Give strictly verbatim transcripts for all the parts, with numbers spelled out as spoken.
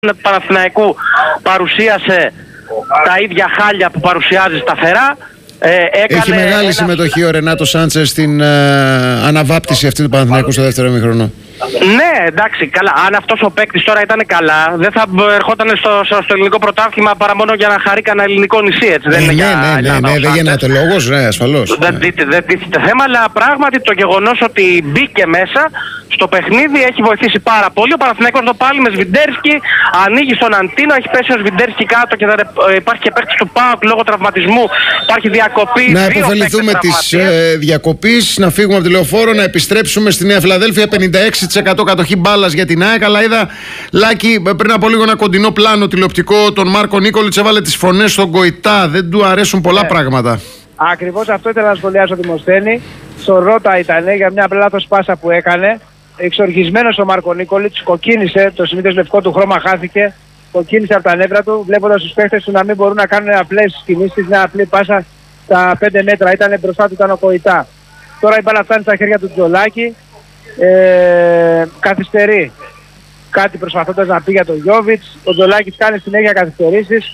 Παναθηναϊκού παρουσίασε τα ίδια χάλια που παρουσιάζει σταθερά. Ε, Έχει μεγάλη ένα... συμμετοχή ο Ρενάτο Σάντσες στην ε, αναβάπτιση αυτή του Παναθηναϊκού στο δεύτερο ημίχρονο. Ναι, εντάξει, καλά. Αν αυτός ο παίκτης τώρα ήταν καλά, δεν θα ερχόταν στο, στο, στο ελληνικό πρωτάθλημα παρά μόνο για να χαρεί κανένα ελληνικό νησί, έτσι. Ε, δεν είναι ναι, για ναι, ναι, ναι, δεν γίνεται λόγος, ναι, ασφαλώς. Δεν ναι. τίθεται θέμα, αλλά πράγματι το γεγονός ότι μπήκε μέσα στο παιχνίδι έχει βοηθήσει πάρα πολύ. Ο Παναθηναϊκός το πάλι με Σβιντέρσκι, ανοίγει στον Αντίνο, έχει πέσει ο Σβιντέρσκι κάτω και θα, ε, υπάρχει και παίκτης του ΠΑΟΚ λόγω τραυματισμού. Υπάρχει διακοπή. Να υποφεληθούμε της ε, διακοπής, να φύγουμε από τη Λεωφόρο, να επιστρέψουμε στη Νέα Φιλαδέλφια. πενήντα έξι τοις εκατό κατοχή μπάλας για την ΑΕΚ. Αλλά είδα, Λάκη, πριν από λίγο ένα κοντινό πλάνο τηλεοπτικό, τον Μάρκο Νίκολιτς έβαλε τις φωνές στον Γκοϊτά. Δεν του αρέσουν πολλά ε. πράγματα. Ακριβώς αυτό ήθελα να σχολιάσω, Δημοσθένη. Σορότα ήταν για μια λάθος πάσα που έκανε. Εξοργισμένος ο Μάρκο Νίκολιτς, κοκκίνησε, το συνήθως λευκό του χρώμα χάθηκε, κοκκίνησε από τα νεύρα του, βλέποντας τους παίχτες του να μην μπορούν να κάνουν απλές κινήσεις, μια απλή πάσα στα πέντε μέτρα. Ήταν μπροστά του, ήταν ο Κοϊτά. Τώρα η μπάλα φτάνει στα χέρια του Τζολάκη, ε, καθυστερεί. Κάτι προσπαθώντας να πει για τον Γιόβιτς, ο Τζολάκης κάνει συνέχεια καθυστερήσεις.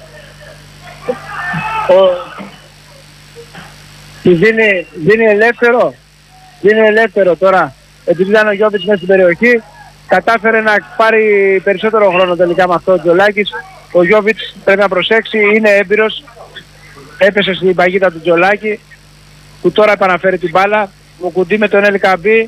Ο... Δίνει, δίνει ελεύθερο, δίνει ελεύθερο τώρα. Επειδή ήταν ο Γιόβιτς μέσα στην περιοχή, κατάφερε να πάρει περισσότερο χρόνο τελικά με αυτό ο Τζολάκης. Ο Γιόβιτς πρέπει να προσέξει, είναι έμπειρος, έπεσε στην παγίδα του Τζολάκη, που τώρα επαναφέρει την μπάλα. Μου κουντί με τον Ελκαμπή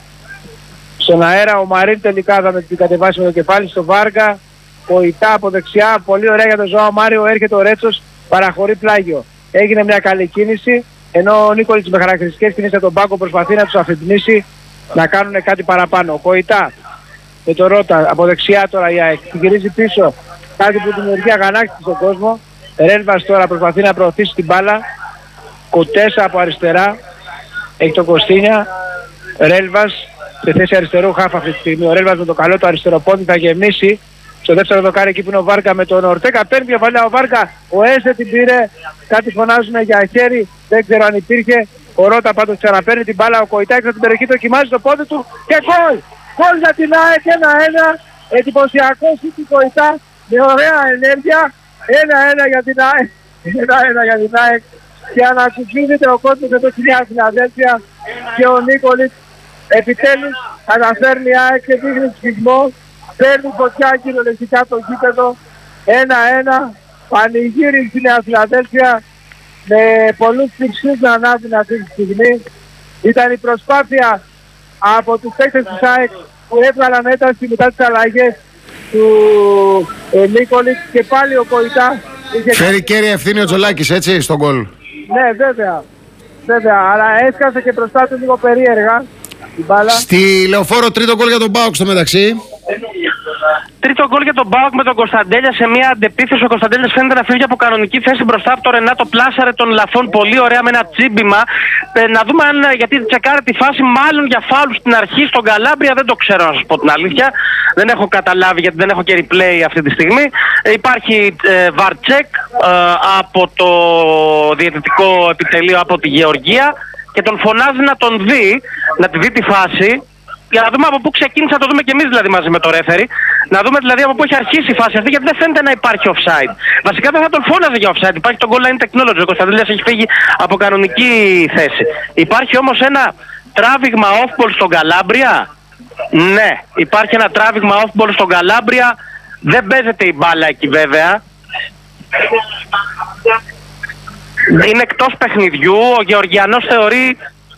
στον αέρα, ο Μαρίν τελικά θα με την κατεβάσει με το κεφάλι στο Βάργα. Ο Ιτά από δεξιά, πολύ ωραία για τον Ζωάο Μάριο, έρχεται ο Ρέτσος, παραχωρεί πλάγιο. Έγινε μια καλή κίνηση, ενώ ο Νίκολιτς με χαρακτηριστικές κινήσεις από τον πάγκο προσπαθεί να τους αφυπνίσει να κάνουν κάτι παραπάνω. Ο Κοϊτά με το Ρότα από δεξιά τώρα η ΑΕΚ γυρίζει πίσω, κάτι που δημιουργεί αγανάκτηση στον κόσμο. Ρέλβας τώρα προσπαθεί να προωθήσει την μπάλα. Κουτέσα από αριστερά, έχει τον Κωστίνια. Ρέλβας σε θέση αριστερού χάφ αυτή τη στιγμή. Ο Ρέλβας με το καλό του αριστερό πόδι θα γεμίσει στο δεύτερο δοκάρι εκεί που είναι ο Βάρκα με τον Ορτέκα. Παίρνει κεφαλιά ο Βάρκα, ο Έσε την πήρε, κάτι φωνάζουν για χέρι, δεν ξέρω αν υπήρχε. Ο Ρότα πάντως ξαναπαίρνει την μπάλα, ο Κοϊτά έξω από την περιοχή, δοκιμάζει το πόδι του και γκολ! Γκολ για την ΑΕΚ, ένα ένα, εντυπωσιακός του Κοϊτά με ωραία ενέργεια, ένα ένα για την ΑΕΚ, ένα ένα για την ΑΕΚ. Και ανακουφίζεται ο κόσμος εδώ στη Νέα Φιλαδέλφια και ο Νίκολιτς επιτέλους καταφέρνει η ΑΕΚ και δείχνει σφιγμό, παίρνει φωτιά κυριολεκτικά το γήπεδο, ένα ένα, πανηγύρι στη Νέα Φιλαδέλφια. Με πολλούς φυξούς να ανάβουν αυτή τη στιγμή. Ήταν η προσπάθεια από τους παίκτες της ΑΕΚ που έβγαλαν ένταση μετά τις αλλαγές του ε, Νίκολιτς και πάλι ο Κοϊτά. Φέρει κέρια ευθύνη ο Τζολάκης, έτσι, στον γκολ. Ναι, βέβαια. Βέβαια, αλλά έσκασε και μπροστά του λίγο περίεργα την μπάλα. Στη Λεωφόρο τρίτο γκολ για τον ΠΑΟΚ στο μεταξύ. Τρίτο γκολ για τον ΠΑΟΚ με τον Κωνσταντέλια σε μια αντεπίθεση. Ο Κωνσταντέλιας φαίνεται να φύγει από κανονική θέση μπροστά από τον Ρενάτο, πλάσαρε τον Λαφών πολύ ωραία με ένα τσίμπημα. Ε, να δούμε αν, γιατί τσεκάρε τη φάση, μάλλον για φάουλ στην αρχή στον Καλάμπρια, δεν το ξέρω να σας πω την αλήθεια. Δεν έχω καταλάβει γιατί δεν έχω και replay αυτή τη στιγμή. Ε, υπάρχει ε, βαρτσεκ ε, από το διαιτητικό επιτελείο από τη Γεωργία και τον φωνάζει να τον δει, να τη δει τη φάση. Για να δούμε από πού ξεκίνησε, να το δούμε και εμείς δηλαδή μαζί με το ρέφερι. Να δούμε δηλαδή από πού έχει αρχίσει η φάση αυτή, γιατί δεν φαίνεται να υπάρχει offside. Βασικά δεν θα τον φώναζε για offside. Υπάρχει το goal line technology. Ο Κωνσταντέλιας έχει φύγει από κανονική θέση. Υπάρχει όμως ένα τράβηγμα off-ball στον Καλάμπρια. Ναι, υπάρχει ένα τράβηγμα off-ball στον Καλάμπρια. Δεν παίζεται η μπάλα εκεί βέβαια. Είναι εκτός παιχνιδιού. Ο Γεωργιανός θεωρεί,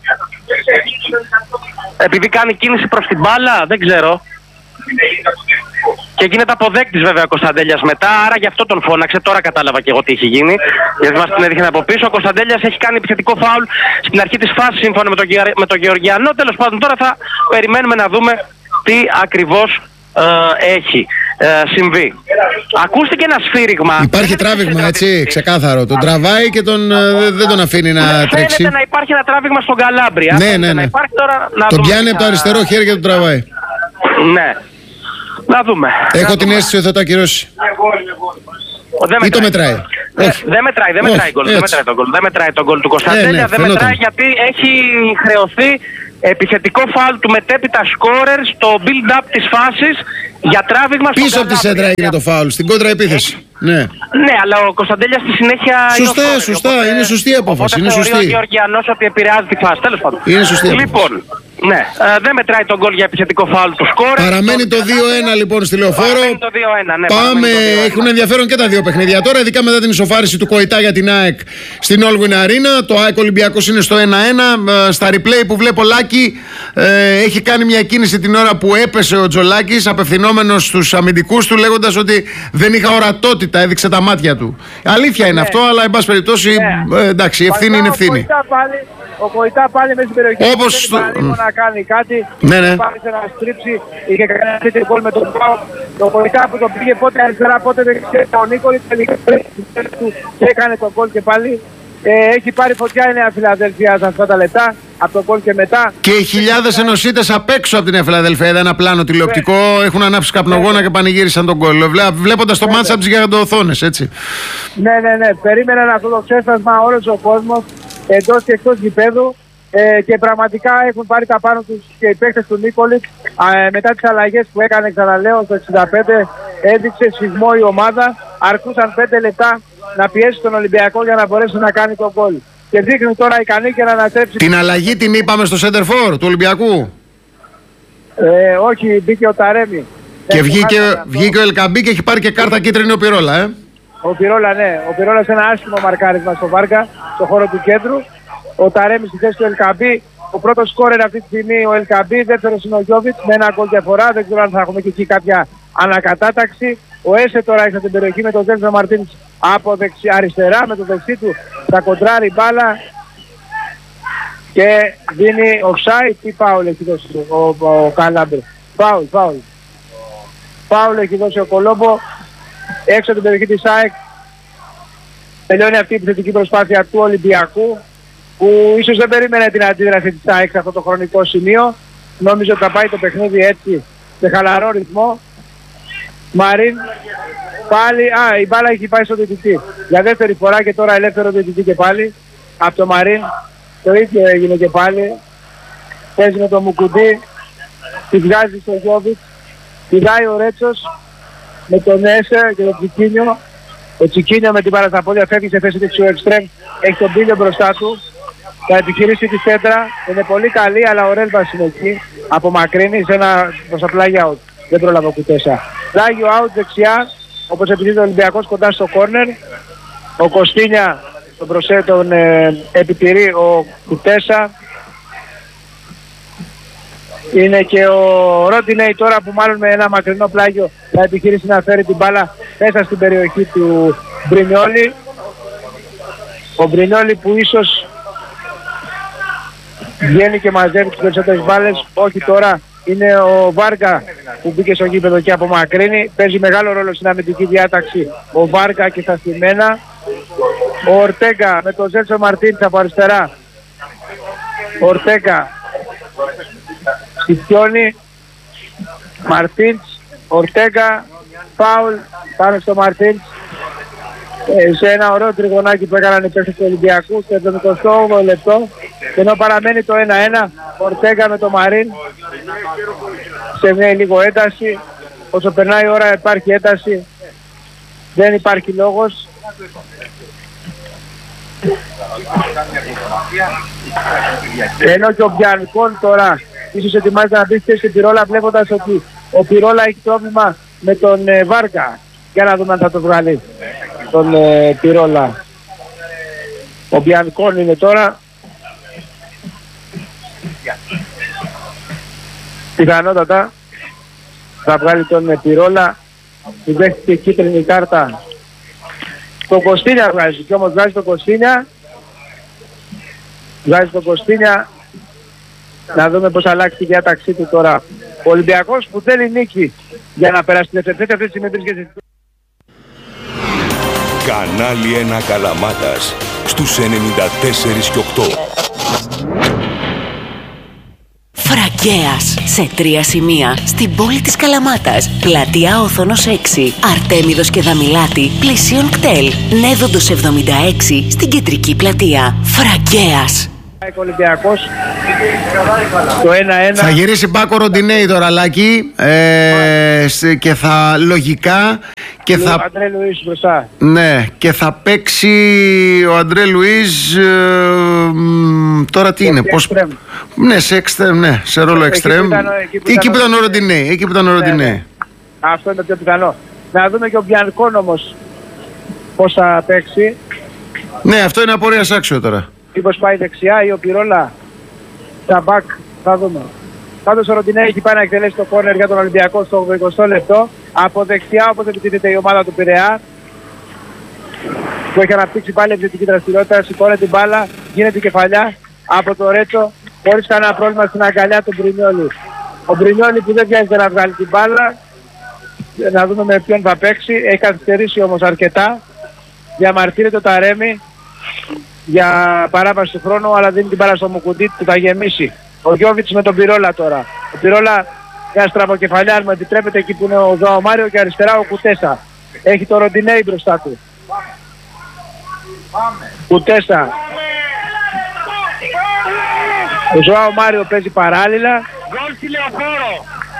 επειδή κάνει κίνηση προς την μπάλα, δεν ξέρω. Και γίνεται αποδέκτης βέβαια ο Κωνσταντέλιας μετά, άρα γι' αυτό τον φώναξε. Τώρα κατάλαβα και εγώ τι έχει γίνει, γιατί μας την έδειχνε από πίσω. Ο Κωνσταντέλιας έχει κάνει επιθετικό φάουλ στην αρχή της φάσης σύμφωνα με τον, με τον Γεωργιανό. Τέλος πάντων, τώρα θα περιμένουμε να δούμε τι ακριβώς ε, έχει ε, συμβεί. Ακούστηκε ένα σφύριγμα. Υπάρχει τράβηγμα, έτσι, ξεκάθαρο. Τον τραβάει και τον, ε, δεν τον αφήνει να φαίνεται τρέξει. Φαίνεται να υπάρχει ένα τράβηγμα στον Καλάμπρια. Ναι, ναι, ναι. Τώρα, να τον δούμε. πιάνει από το αριστερό χέρι και τον τραβάει. Ναι. Να δούμε. Έχω την αίσθηση ότι θα το ακυρώσει. Δεν ή το μετράει. Δεν δε μετράει, δεν μετράει γκολ. Δεν μετράει τον γκολ. Δεν μετράει τον γκολ του Κωνσταντέλια. Ε, ναι, δεν μετράει γιατί έχει χρεωθεί επιθετικό φάουλ του μετέπειτα σκόρερ στο build-up της φάσης Για τράβηγμα στον Πίσω από τη σέντρα έγινε το φάουλ, στην κόντρα επίθεση. Ναι. Ναι, αλλά ο Κωνσταντέλιας στη συνέχεια. Σωστά, είναι σωστά, οπότε, είναι σωστή η απόφαση. Είναι θεωρεί σωστή. ο Γεωργιανός ότι επηρεάζει τη φάση. Τέλος πάντων. Είναι σωστή. Λοιπόν, ναι, ε, δεν μετράει τον γκολ για επιθετικό φάουλ του σκόρ. Παραμένει το δύο ένα λοιπόν στη Λεωφόρο. Παραμένει το δύο ένα, ναι. Πάμε, το δύο ένα. έχουν ενδιαφέρον και τα δύο παιχνίδια τώρα, ειδικά μετά την ισοφάριση του Κοϊτά για την ΑΕΚ στην Όλγουιν Αρίνα. Το ΑΕΚ Ολυμπιακός είναι στο ένα ένα. Στα replay που βλέπω, Λάκη ε, έχει κάνει μια κίνηση την ώρα που έπεσε ο Τζολάκης, απευθυνόμενος στους αμυντικούς του, λέγοντας ότι δεν είχα ορατότητα, έδειξε τα μάτια του. Αλήθεια είναι ναι. αυτό, αλλά εν πάση περιπτώσει, ναι. ε, εντάξει, η ευθύνη είναι ευθύνη. Ο Κοϊτά πάλι μέσα στην περιοχή. Όπως δεν το... να κάνει κάτι. Ναι, ναι. Πάλισε να στρίψει. Είχε κάνει ένα τέτοιο γκολ με τον Πάο. Το Κοϊτά που τον πήγε πότε αριστερά, πότε δεξιά. Ο Νίκολης τελικά του έκανε τον γκολ και πάλι. Ε, έχει πάρει φωτιά η Νέα Φιλαδέλφια σε αυτά τα λεπτά. Από τον γκολ και μετά. Και οι χιλιάδες ενωσίτες απ' έξω από την Νέα Φιλαδέλφια. Είδα ένα πλάνο τηλεοπτικό. Ναι. Έχουν ανάψει καπνογόνα ναι. και πανηγύρισαν τον γκολ. Βλέποντας το ναι, μάτσα ναι. από τις γιγαντοοθόνες, έτσι. Ναι, ναι, ναι. Περίμεναν αυτό το ξέσπασμα όλος ο κόσμος εντός και εκτός γηπέδου. Ε, και πραγματικά έχουν πάρει τα πάνω τους και οι παίκτες του Νίκολιτ. Ε, μετά τις αλλαγές που έκανε, ξαναλέω, στο εξήντα πέντε έδειξε σεισμό η ομάδα. Αρκούσαν πέντε λεπτά να πιέσει τον Ολυμπιακό για να μπορέσει να κάνει τον γκολ. Και δείχνει τώρα ικανή και να ανατρέψει. Την αλλαγή την είπαμε στο center for του Ολυμπιακού. Ε, όχι, μπήκε ο Ταρέμι. Και βγήκε, βγήκε ο Ελκαμπή και έχει πάρει και κάρτα κίτρινη ο Πυρόλα, ε. Ο Πυρόλα, ναι. Ο Πυρόλα σε ένα άσχημο μαρκάρισμα στο Βάρκα, στο χώρο του κέντρου. Ο Ταρέμι στη θέση του Ελκαμπή. Ο πρώτος σκόρερ αυτή τη στιγμή ο Ελκαμπή. Δεύτερος είναι ο Γιώβιτς με ένα γκολ διαφορά. Δεν ξέρω αν θα έχουμε και εκεί κάποια ανακατάταξη. Ο Έσε τώρα έχει την περιοχή με τον Ζέλσο Μαρτίνς από δεξιά, αριστερά με το δεξί του. Θα κοντράρει μπάλα και δίνει offside. Τι φάουλ έχει δώσει ο, ο, ο Καλάμπρε. Φάουλ, φάουλ. Φάουλ έχει δώσει ο Κολόμπο έξω από την περιοχή της ΑΕΚ. Τελειώνει αυτή η επιθετική προσπάθεια του Ολυμπιακού, που ίσως δεν περίμενε την αντίδραση της ΑΕΚ σε αυτό το χρονικό σημείο. Νόμιζε ότι θα πάει το παιχνίδι έτσι σε χαλαρό ρυθμό. Μαρίν πάλι, α, η μπάλα έχει πάει στο διαιτητή για δεύτερη φορά και τώρα ελεύθερο διαιτητή και πάλι από το Μαρίν. Το ίδιο έγινε και πάλι. Παίζει με το Μουκουντή, τη βγάζει στο Γιώβιτς, πηδάει ο Ρέτσος με τον Έσε και τον Τσικίνιο. Ο Τσικίνιο με την μπάλα στα πόδια φεύγει σε θέση δεξιού εξτρέμ, έχει τον Πίλιο μπροστά του. Θα επιχειρήσει τη σέντρα, είναι πολύ καλή, αλλά ο Ρέλβας είναι εκεί, απομακρύνει σε ένα προς τα πλάγια out. Δεν πρόλαβε ο Κουτέσα. Πλάγιο out δεξιά, όπως επιθυμεί ο Ολυμπιακός κοντά στο κόρνερ. Ο Κωστίνια τον προσέ, τον ε, επιτηρεί ο Κουτέσα. Είναι και ο Ρόντινεϊ τώρα που μάλλον με ένα μακρινό πλάγιο θα επιχειρήσει να φέρει την μπάλα μέσα στην περιοχή του Μπρινιόλη. Ο Μπρινιόλη που ίσως βγαίνει και μαζεύει τις περισσότερες μπάλες. Όχι τώρα, είναι ο Βάρκα που μπήκε στο γήπεδο και απομακρύνει. Παίζει μεγάλο ρόλο στην αμυντική διάταξη ο Βάρκα και στα στημένα. Ο Ορτέγκα με τον Ζέλσο Μαρτίνς από αριστερά. Ο Ορτέγκα Σιτιώνει, Μαρτίνς, Ορτέγκα, φάουλ πάνω στο Μαρτίνς. Ε, σε ένα ωραίο τριγωνάκι που έκαναν οι παίκτες του Ολυμπιακού στο εβδομηκοστό όγδοο λεπτό, ενώ παραμένει το ένα ένα. Ορτέγκα με το Μαρίν σε μια λίγο ένταση. Όσο περνάει η ώρα υπάρχει ένταση, δεν υπάρχει λόγος. Ενώ και ο Μπιανκόν τώρα ίσως ετοιμάζεται να μπει στην Πυρόλα, βλέποντας ότι ο Πυρόλα έχει πρόβλημα με τον ε, Βάρκα. Για να δούμε αν θα το βγάλει τον ε, Πυρόλα. Ο Μπιανκόν είναι τώρα. Πιθανότατα θα βγάλει τον ε, Πυρόλα. Του δέχτηκε κίτρινη κάρτα. Το Κωστίνια βγάζει, και όμως βγάζει το Κωστίνια. Βγάζει το Κωστίνια. Να δούμε πώς αλλάξει τη διάταξή του τώρα. Ο Ολυμπιακός που θέλει νίκη για να περάσει την ευθετή αυτή τη στιγμή βρίσκεται. Κανάλι ένα Καλαμάτας στους ενενήντα τέσσερα και οκτώ. Φραγκέας σε τρία σημεία στην πόλη της Καλαμάτας. Πλατεία Όθωνος έξι, Αρτέμιδος και Δαμιλάτη, πλησίον κτέλ. Νέδοντος εβδομήντα έξι στην κεντρική πλατεία. Φραγκέας. Ολυμπιακός. Το ένα ένα. Θα γυρίσει Μπάκο Ροντινέη τώρα, Λάκη. Ε, και θα λογικά. Και θα... Ο Αντρέ Λουίς μπροστά. Ναι, και θα παίξει ο Αντρέ Λουίς. Ε, τώρα τι είναι, πώς... Ναι, σε εξτρέμ, ναι, σε ρόλο εξτρέμ. Εκεί που ήταν ο Ροντινέη. Εκεί που ήταν ο Ροντινέη. Αυτό είναι το πιο πιθανό. Να δούμε και ο Μπιανκόν όμως πώς θα παίξει. Ναι, αυτό είναι απορίας άξιο τώρα. Μήπως πάει δεξιά ή ο Πυρόλα στα μπακ, θα δούμε. Πάντως ο Ροντινέη έχει πάει να εκτελέσει το κόρνερ για τον Ολυμπιακό στο ογδοηκοστό λεπτό. Από δεξιά, όπως επιτίθεται η ομάδα του Πειραιά, που έχει αναπτύξει πάλι επιθετική δραστηριότητα, σηκώνεται την μπάλα, γίνεται κεφαλιά από το Ρέτσο, χωρίς κανένα πρόβλημα στην αγκαλιά του Μπρινιόλη. Ο Μπρινιόλη που δεν βιάζεται να βγάλει την μπάλα, να δούμε με ποιον θα παίξει, έχει καθυστερήσει όμως αρκετά, διαμαρτύρεται ο Ταρέμι για παράβαση του χρόνου, αλλά δίνει την μπάλα στο Μουκουντίτ που θα γεμίσει. Ο Γιώβιτς με τον Πυρόλα τώρα. Ο Πυρόλα μια στραβοκεφαλιά, αν μου επιτρέπετε, εκεί που είναι ο Ζωάο Μάριο, και αριστερά ο Κουτέσα. Έχει το Ροντινέη μπροστά του. Κουτέσα. Ο Ζωάο Μάριο παίζει παράλληλα. Γκολ στη Λεωφόρο.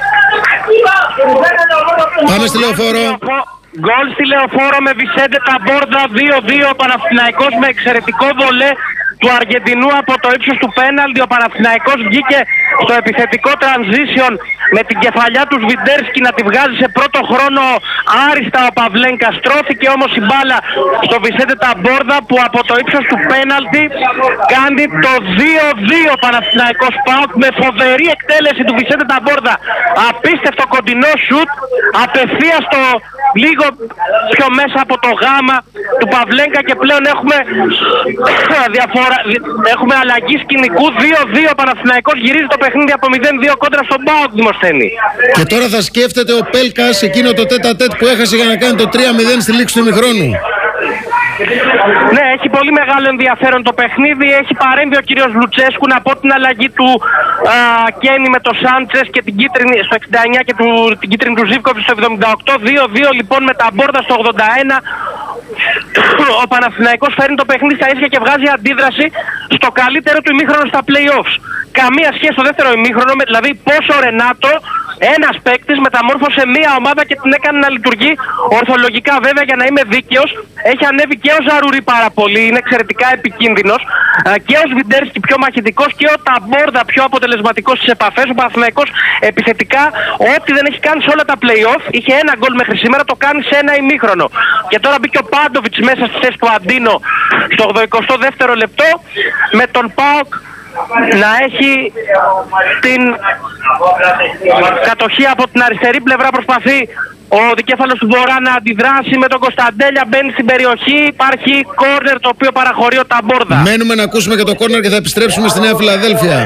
Πάμε στη Λεωφόρο. Γκολ στη Λεωφόρο με Βισέντε Ταμπόρδα, δύο δύο. Παναθηναϊκός με εξαιρετικό βολέ του Αργεντινού από το ύψος του πέναλτι. Ο Παναθηναϊκός βγήκε στο επιθετικό transition με την κεφαλιά του Σβιντέρσκι να τη βγάζει σε πρώτο χρόνο άριστα ο Παυλένκα. Στρώθηκε όμως η μπάλα στο Βισέντε Ταμπόρδα που από το ύψος του πέναλτι κάνει το δύο δύο. Παναθηναϊκός ΠΑΟΚ με φοβερή εκτέλεση του Βισέντε Ταμπόρδα. Απίστευτο κοντινό σουτ απευθείας στο λίγο πιο μέσα από το γάμα του Παυλένκα και πλέον έχουμε διαφορά, έχουμε αλλαγή σκηνικού. Δύο δύο. Παναθηναϊκός γυρίζει το παιχνίδι από μηδέν δύο κόντρα στον ΠΑΟΚ, Δημοσθένη. Και τώρα θα σκέφτεται ο Πέλκας εκείνο το τέτα τέτ που έχασε για να κάνει το τρία μηδέν στη λήξη του ημιχρόνου. Ναι, έχει πολύ μεγάλο ενδιαφέρον το παιχνίδι. Έχει παρέμβει ο κύριος Λουτσέσκου να πω την αλλαγή του α, Κένι με το Σάντσες και την κίτρινη στο εξήντα εννιά και του, την κίτρινη του Ζίβκοβιτς στο εβδομήντα οκτώ. δύο δύο λοιπόν με τα Μπόρδα στο ογδόντα ένα. Ο Παναθηναϊκός φέρνει το παιχνίδι στα ίσια και βγάζει αντίδραση στο καλύτερο του ημίχρονο στα play-offs. Καμία σχέση στο δεύτερο ημίχρονο, δηλαδή πόσο ο Ρενάτο, ένας παίκτης, μεταμόρφωσε μία ομάδα και την έκανε να λειτουργεί ορθολογικά. Βέβαια, για να είμαι δίκαιος, έχει ανέβει και ο Ζαρούρι πάρα πολύ, είναι εξαιρετικά επικίνδυνος, και ο Σβιντέρσκι πιο μαχητικός και ο Ταμπόρδα πιο αποτελεσματικός στις επαφές. Ο Παναθηναϊκός επιθετικά, ό,τι δεν έχει κάνει σε όλα τα play-off, είχε ένα γκολ μέχρι σήμερα, το κάνει σε ένα ημίχρονο. Και τώρα μπήκε ο Πάντοβιτς μέσα στη θέση του Αντίνο στο ογδοηκοστό δεύτερο λεπτό, με τον ΠΑΟΚ να έχει την κατοχή από την αριστερή πλευρά. Προσπαθεί ο δικέφαλος του Βορρά να αντιδράσει με τον Κωνσταντέλια, μπαίνει στην περιοχή, υπάρχει κόρνερ το οποίο παραχωρεί ο Ταμπόρδα. Μένουμε να ακούσουμε και το κόρνερ και θα επιστρέψουμε στη Νέα Φιλαδέλφια.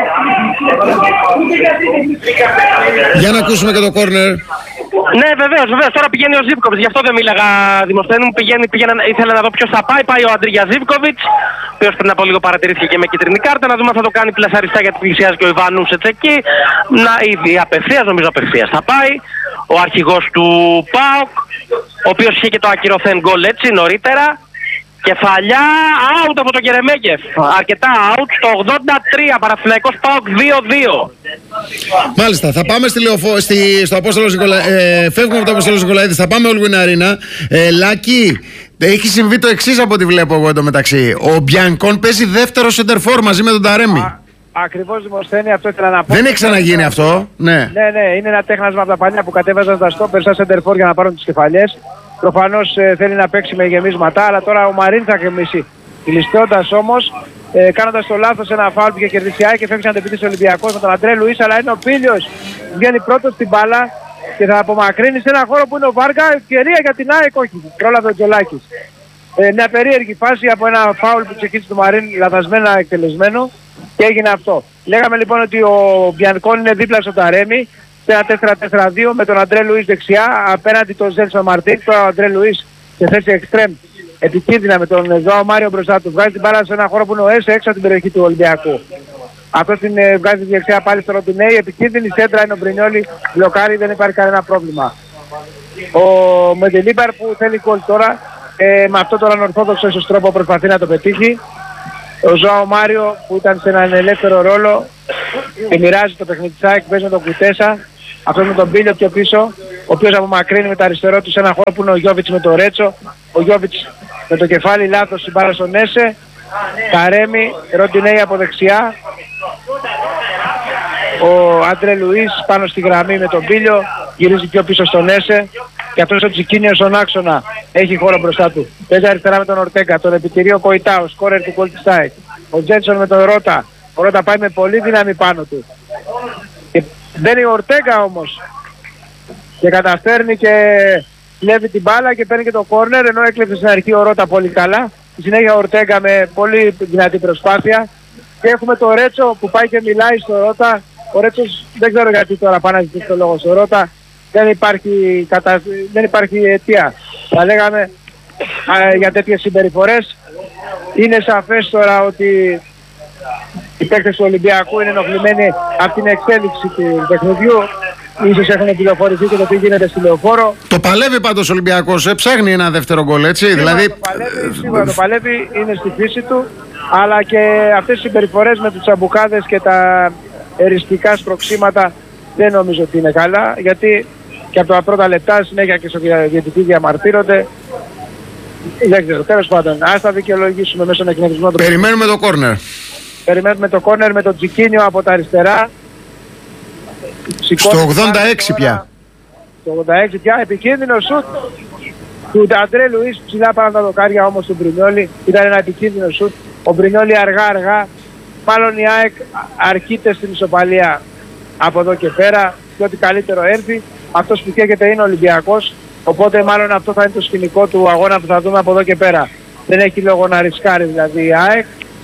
Για να ακούσουμε και το κόρνερ. Ναι, βεβαίως, βεβαίως. Τώρα πηγαίνει ο Ζίβκοβιτς. Γι' αυτό δεν μίλαγα, Δημοσθένη μου. Πηγαίνει, πήγαινα, ήθελα να δω ποιος θα πάει. Πάει ο Αντρίγια Ζίβκοβιτς, ο οποίος πριν από λίγο παρατηρήθηκε και με κίτρινη κάρτα. Να δούμε αν θα το κάνει πλασαριστά γιατί πλησιάζει και ο Ιβανούσετς εκεί. Να ήδη απευθείας, νομίζω απευθείας θα πάει. Ο αρχηγός του ΠΑΟΚ, ο οποίος είχε και το ακυρωθέν γκολ έτσι νωρίτερα. Κεφαλιά, out από τον Γερεμέγεφ. Αρκετά out. Στο ογδόντα τρία, Παναθηναϊκός ΠΑΟΚ δύο δύο. Μάλιστα, θα πάμε στη Λεωφο... στη... στο Απόστολος Νικολα... ε, φεύγουμε από το Απόστολος Νικολαίδης, θα πάμε Όλγου Αρίνα. Ε, Λάκη, έχει συμβεί το εξής από ό,τι βλέπω εγώ εντωμεταξύ. Ο Μπιανκόν παίζει δεύτερο σεντερφόρ μαζί με τον Ταρέμι. Ακριβώς, Δημοσθένη, αυτό ήθελα να πω. Δεν έχει ξαναγίνει αυτό. Ναι, ναι, ναι, είναι ένα τέχνασμα από τα παλιά που κατέβαζαν τα στόπερ σαν σεντερφόρ για να πάρουν τις κεφαλιές. Προφανώς ε, θέλει να παίξει με γεμίσματα, αλλά τώρα ο Μαρίν θα γεμίσει. Κλειστώντας όμως, ε, κάνοντας το λάθος ένα φάουλ που είχε κερδίσει και φεύγει να αντεπιτήσει ο Ολυμπιακός με τον Αντρέ Λουίς, αλλά είναι ο Πίλιος. Βγαίνει πρώτος στην μπάλα και θα απομακρύνει σε ένα χώρο που είναι ο Βάργα. Ευκαιρία για την ΑΕΚ, όχι. Πρόλαβε ο Τζολάκης. Ε, μια περίεργη φάση από ένα φάουλ που ξεκίνησε του Μαρίν, λαθασμένα εκτελεσμένο, και έγινε αυτό. Λέγαμε λοιπόν ότι ο Μπιανκόν είναι δίπλα στο Ταρέμι σε ένα τέσσερα τέσσερα δύο με τον Αντρέ Λουίς δεξιά, απέναντι τον Ζέλσον Μαρτίν. Τώρα ο Αντρέ Λουίς σε θέση εξτρέμ, επικίνδυνα με τον Ζωάο Μάριο μπροστά του. Βγάζει την μπάλα σε ένα χώρο που είναι ο Έσε έξω από την περιοχή του Ολυμπιακού. Αυτό την ε, βγάζει δεξιά πάλι στο Ροντινέη. Επικίνδυνη σέντρα είναι ο Μπρινιόλη, μπλοκάρει, δεν υπάρχει κανένα πρόβλημα. Ο Μεντελίμπαρ που θέλει γκολ τώρα, ε, με αυτό τώρα ανορθόδοξο ίσως τρόπο προσπαθεί να το πετύχει. Ο Ζωάο Μάριο που ήταν σε έναν ελεύθερο ρόλο και μοιράζει το παιχνίδι της ΑΕΚ, παίζει με τον Κουτέσα, αυτός με τον Μπίλιο πιο πίσω, ο οποίος απομακρύνει με το αριστερό του σε ένα χώρο που είναι ο Γιώβιτς με το Ρέτσο, ο Γιώβιτς με το κεφάλι λάθος στην μπάλα στον Έσε, Καρέμι, Ροντινέη από δεξιά, ο Άντρε Λουίς πάνω στη γραμμή με τον Μπίλιο, γυρίζει πιο πίσω στον Έσε και αυτός ο Τσικίνιος στον άξονα έχει χώρο μπροστά του. Παίζει αριστερά με τον Ορτέγκα, τον επιτηρεί ο Κοϊτά, ο σκόρερ του γκολ της ΑΕΚ. Ο Τζένσον με τον Ρώτα, ο Ρώτα πάει με πολύ δύναμη πάνω του. Και μπαίνει ο Ορτέγκα όμως και καταφέρνει και κλέβει την μπάλα και παίρνει και το κόρνερ, ενώ έκλεψε στην αρχή ο Ρώτα πολύ καλά. Στη συνέχεια ο Ορτέγκα με πολύ δυνατή προσπάθεια και έχουμε το Ρέτσο που πάει και μιλάει στο Ρώτα. Ο Ρέτσος δεν ξέρω γιατί τώρα πάνε να ζητήσει το λόγο στο Ρώτα. Δεν υπάρχει, κατα... δεν υπάρχει αιτία. Θα λέγαμε α, για τέτοιες συμπεριφορές. Είναι σαφές τώρα ότι οι παίκτες του Ολυμπιακού είναι ενοχλημένοι από την εξέλιξη του παιχνιδιού. Ίσως έχουν πληροφορηθεί και το τι γίνεται στη Λεωφόρο. Το παλεύει πάντως ο Ολυμπιακός, ε, ψάχνει ένα δεύτερο γκολ, έτσι. Σίγουρα δηλαδή... το παλεύει, σίγουρα το παλεύει, είναι στη φύση του. Αλλά και αυτές οι συμπεριφορές με τους τσαμπουκάδες και τα εριστικά σπροξήματα δεν νομίζω ότι είναι καλά. Γιατί και από τα πρώτα λεπτά συνέχεια και στο διαιτητή διαμαρτύρονται. Δεν ξέρω, τέλος πάντων, ας τα δικαιολογήσουμε μέσω των εκνευρισμών. Περιμένουμε το κόρνερ. Περιμένουμε το κόρνερ με τον Τσικίνιο από τα αριστερά. Στο ογδόντα έξι πια. Στο ογδόντα έξι πια, επικίνδυνο σουτ του Αντρέ Λουίς ψηλά πάνω τα δοκάρια όμως του Μπρινιόλι. Ήταν ένα επικίνδυνο σουτ. Ο Μπρινιόλι αργά αργά, μάλλον η ΑΕΚ αρκείται στην ισοπαλία από εδώ και πέρα και ό,τι καλύτερο έρθει. Αυτός που καίγεται είναι ο Ολυμπιακός, οπότε μάλλον αυτό θα είναι το σκηνικό του αγώνα που θα δούμε από εδώ και πέρα. Δεν έχει λόγο να ρισκάρει δηλαδή η ΑΕΚ.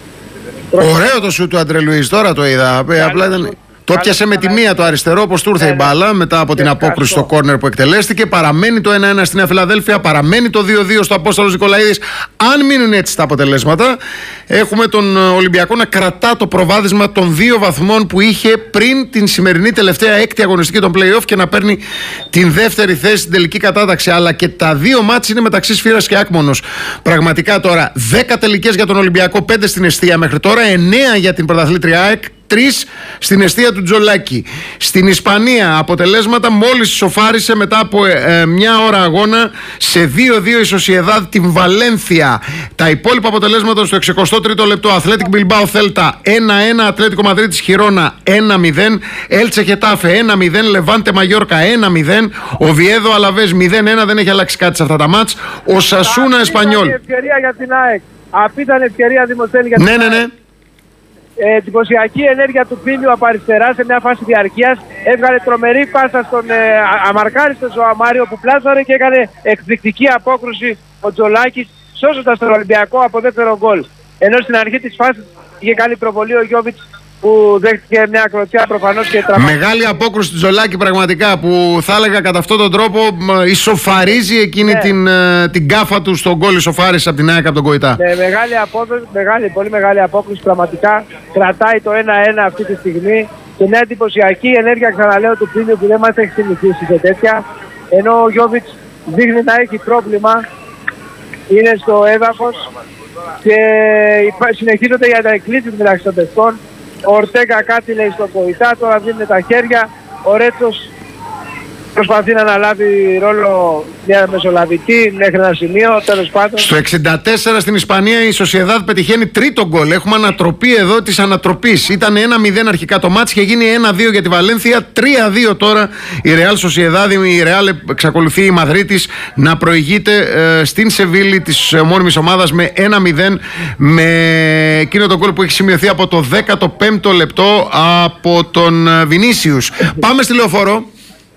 Ωραίο το σου του Άντρε Λουίς, τώρα το είδα. Απλά ήταν... Το πιάσε με τη μία το αριστερό, όπως του ήρθε η μπάλα μετά από την απόκρουση στο κόρνερ που εκτελέστηκε. Παραμένει το ένα ένα στη Νέα Φιλαδέλφια, παραμένει το δύο δύο στο Απόστολος Νικολαίδης. Αν μείνουν έτσι τα αποτελέσματα, έχουμε τον Ολυμπιακό να κρατά το προβάδισμα των δύο βαθμών που είχε πριν την σημερινή τελευταία έκτη αγωνιστική των play-off και να παίρνει την δεύτερη θέση στην τελική κατάταξη. Αλλά και τα δύο μάτς είναι μεταξύ Σφύρας και Άκμονος. Πραγματικά τώρα δέκα τελικές για τον Ολυμπιακό, πέντε στην εστία μέχρι τώρα, εννέα για την πρωταθλήτρια ΑΕΚ. Τρεις στην εστία του Τζολάκη. Στην Ισπανία αποτελέσματα, μόλις σοφάρισε μετά από ε, μια ώρα αγώνα σε δύο δύο η Σοσιεδάδ την Βαλένθια. Τα υπόλοιπα αποτελέσματα στο εξηκοστό τρίτο λεπτό: Αθλέτικ Μπιλμπάο Θέλτα ένα ένα, Ατλέτικο Μαδρίτης Χιρόνα ένα μηδέν, Έλτσε Χετάφε ένα μηδέν, Λεβάντε Μαγιόρκα ένα μηδέν, Οβιέδο Αλαβές μηδέν ένα. Δεν έχει αλλάξει κάτι σε αυτά τα μάτς. Ο Σασούνα Εσπανιόλ. Απίθανη ευκαιρία για την ΑΕΚ. Απίθανη ευκαιρία Δημοσθένη για την ΑΕΚ. Ναι, ναι, ναι. Ε, εντυπωσιακή ενέργεια του Πίλιου από αριστερά σε μια φάση διαρκείας. Έβγαλε τρομερή πάσα στον ε, αμαρκάριστο Ζωαμάριο που πλάσαρε και έκανε εκπληκτική απόκρουση ο Τζολάκης, σώζοντας τον Ολυμπιακό από δεύτερο γκολ. Ενώ στην αρχή της φάσης είχε κάνει προβολή ο Γιώβιτς που δέχτηκε μια ακροτιά προφανώς και τραυματίστηκε. Μεγάλη απόκρουση του Τζολάκη πραγματικά, που θα έλεγα κατά αυτόν τον τρόπο ισοφαρίζει εκείνη ναι. την, την κάφα του στον γκολ, ισοφάρισε από την ΑΕΚ από τον Κοϊτά. Ναι, μεγάλη απόδοση, μεγάλη, πολύ μεγάλη απόκρουση πραγματικά. Κρατάει το ένα ένα αυτή τη στιγμή και μια εντυπωσιακή ενέργεια, ξαναλέω, του Πίλιου που δεν μας έχει συνηθίσει σε τέτοια. Ενώ ο Γιώβιτς δείχνει να έχει πρόβλημα, είναι στο έδαφος και συνεχίζονται για τα εκκλήσεις μεταξύ των παιχτών. Ο Ορτέγκα κάτι λέει στον Κοϊτά, τώρα δίνουν τα χέρια. Ο Ρέτσος προσπαθεί να αναλάβει ρόλο μια μεσολαβητή μέχρι ένα σημείο, τέλος πάντων. Στο εξήντα τέσσερα στην Ισπανία η Σοσιεδάδ πετυχαίνει τρίτο γκολ. Έχουμε ανατροπή εδώ της ανατροπής. Ήταν ένα μηδέν αρχικά το μάτς και γίνει ένα δύο για τη Βαλένθια. τρία δύο τώρα η Ρεάλ Σοσιεδάδ. Η Ρεάλ εξακολουθεί η Μαδρίτης να προηγείται ε, στην Σεβίλη της ε, μόνιμης ομάδας με ένα μηδέν, με εκείνο το γκολ που έχει σημειωθεί από το δέκατο πέμπτο λεπτό από τον ε, Βινίσιους. Πάμε στη Λεωφόρο.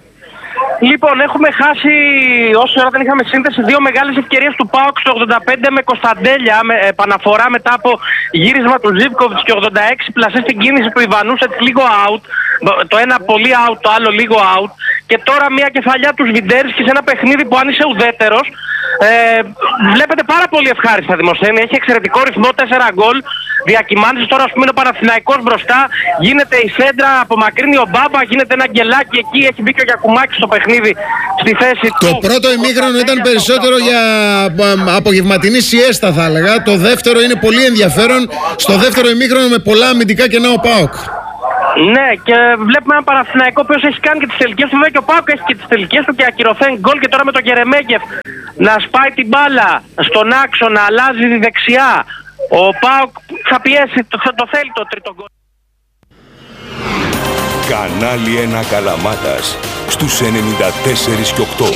Λοιπόν, έχουμε χάσει, όσο ώρα δεν είχαμε σύνδεση, δύο μεγάλες ευκαιρίες του ΠΑΟΚ στο ογδόντα πέντε με Κωνσταντέλια, με επαναφορά μετά από γύρισμα του Ζίβκοβιτς, και ογδόντα έξι πλασέ στην κίνηση του Ιβανούσετ, λίγο out. Το ένα πολύ out, το άλλο λίγο out. Και τώρα μια κεφαλιά του Σβιντέρσκι σε ένα παιχνίδι που αν είσαι ουδέτερος, Ε, βλέπετε πάρα πολύ ευχάριστα Δημοσθένη. Έχει εξαιρετικό ρυθμό, τέσσερα γκολ. Διακυμάνσεις τώρα, ας πούμε, είναι ο Παναθηναϊκός μπροστά. Γίνεται η σέντρα, απομακρύνει ο Μπάμπα, γίνεται ένα γκελάκι εκεί. Έχει μπει και ο Γιακουμάκης στο παιχνίδι στη θέση το του. Το πρώτο ημίχρονο ήταν περισσότερο για απογευματινή σιέστα, θα έλεγα. Το δεύτερο είναι πολύ ενδιαφέρον. Στο δεύτερο ημίχρονο με πολλά αμυντικά κενά ο ΠΑΟΚ. Ναι, και βλέπουμε ένα Παναθηναϊκό που έχει κάνει και τις τελικές του. Βέβαια και ο ΠΑΟΚ έχει και τις τελικές του και ακυρωθέν γκολ. Και τώρα με τον Γερεμέγεφ να σπάει την μπάλα στον άξονα, αλλάζει τη δεξιά. Ο ΠΑΟΚ θα πιέσει, το, το θέλει το τρίτο γκολ. Κανάλι ένα Καλαμάτας στους ενενήντα τέσσερα και οκτώ.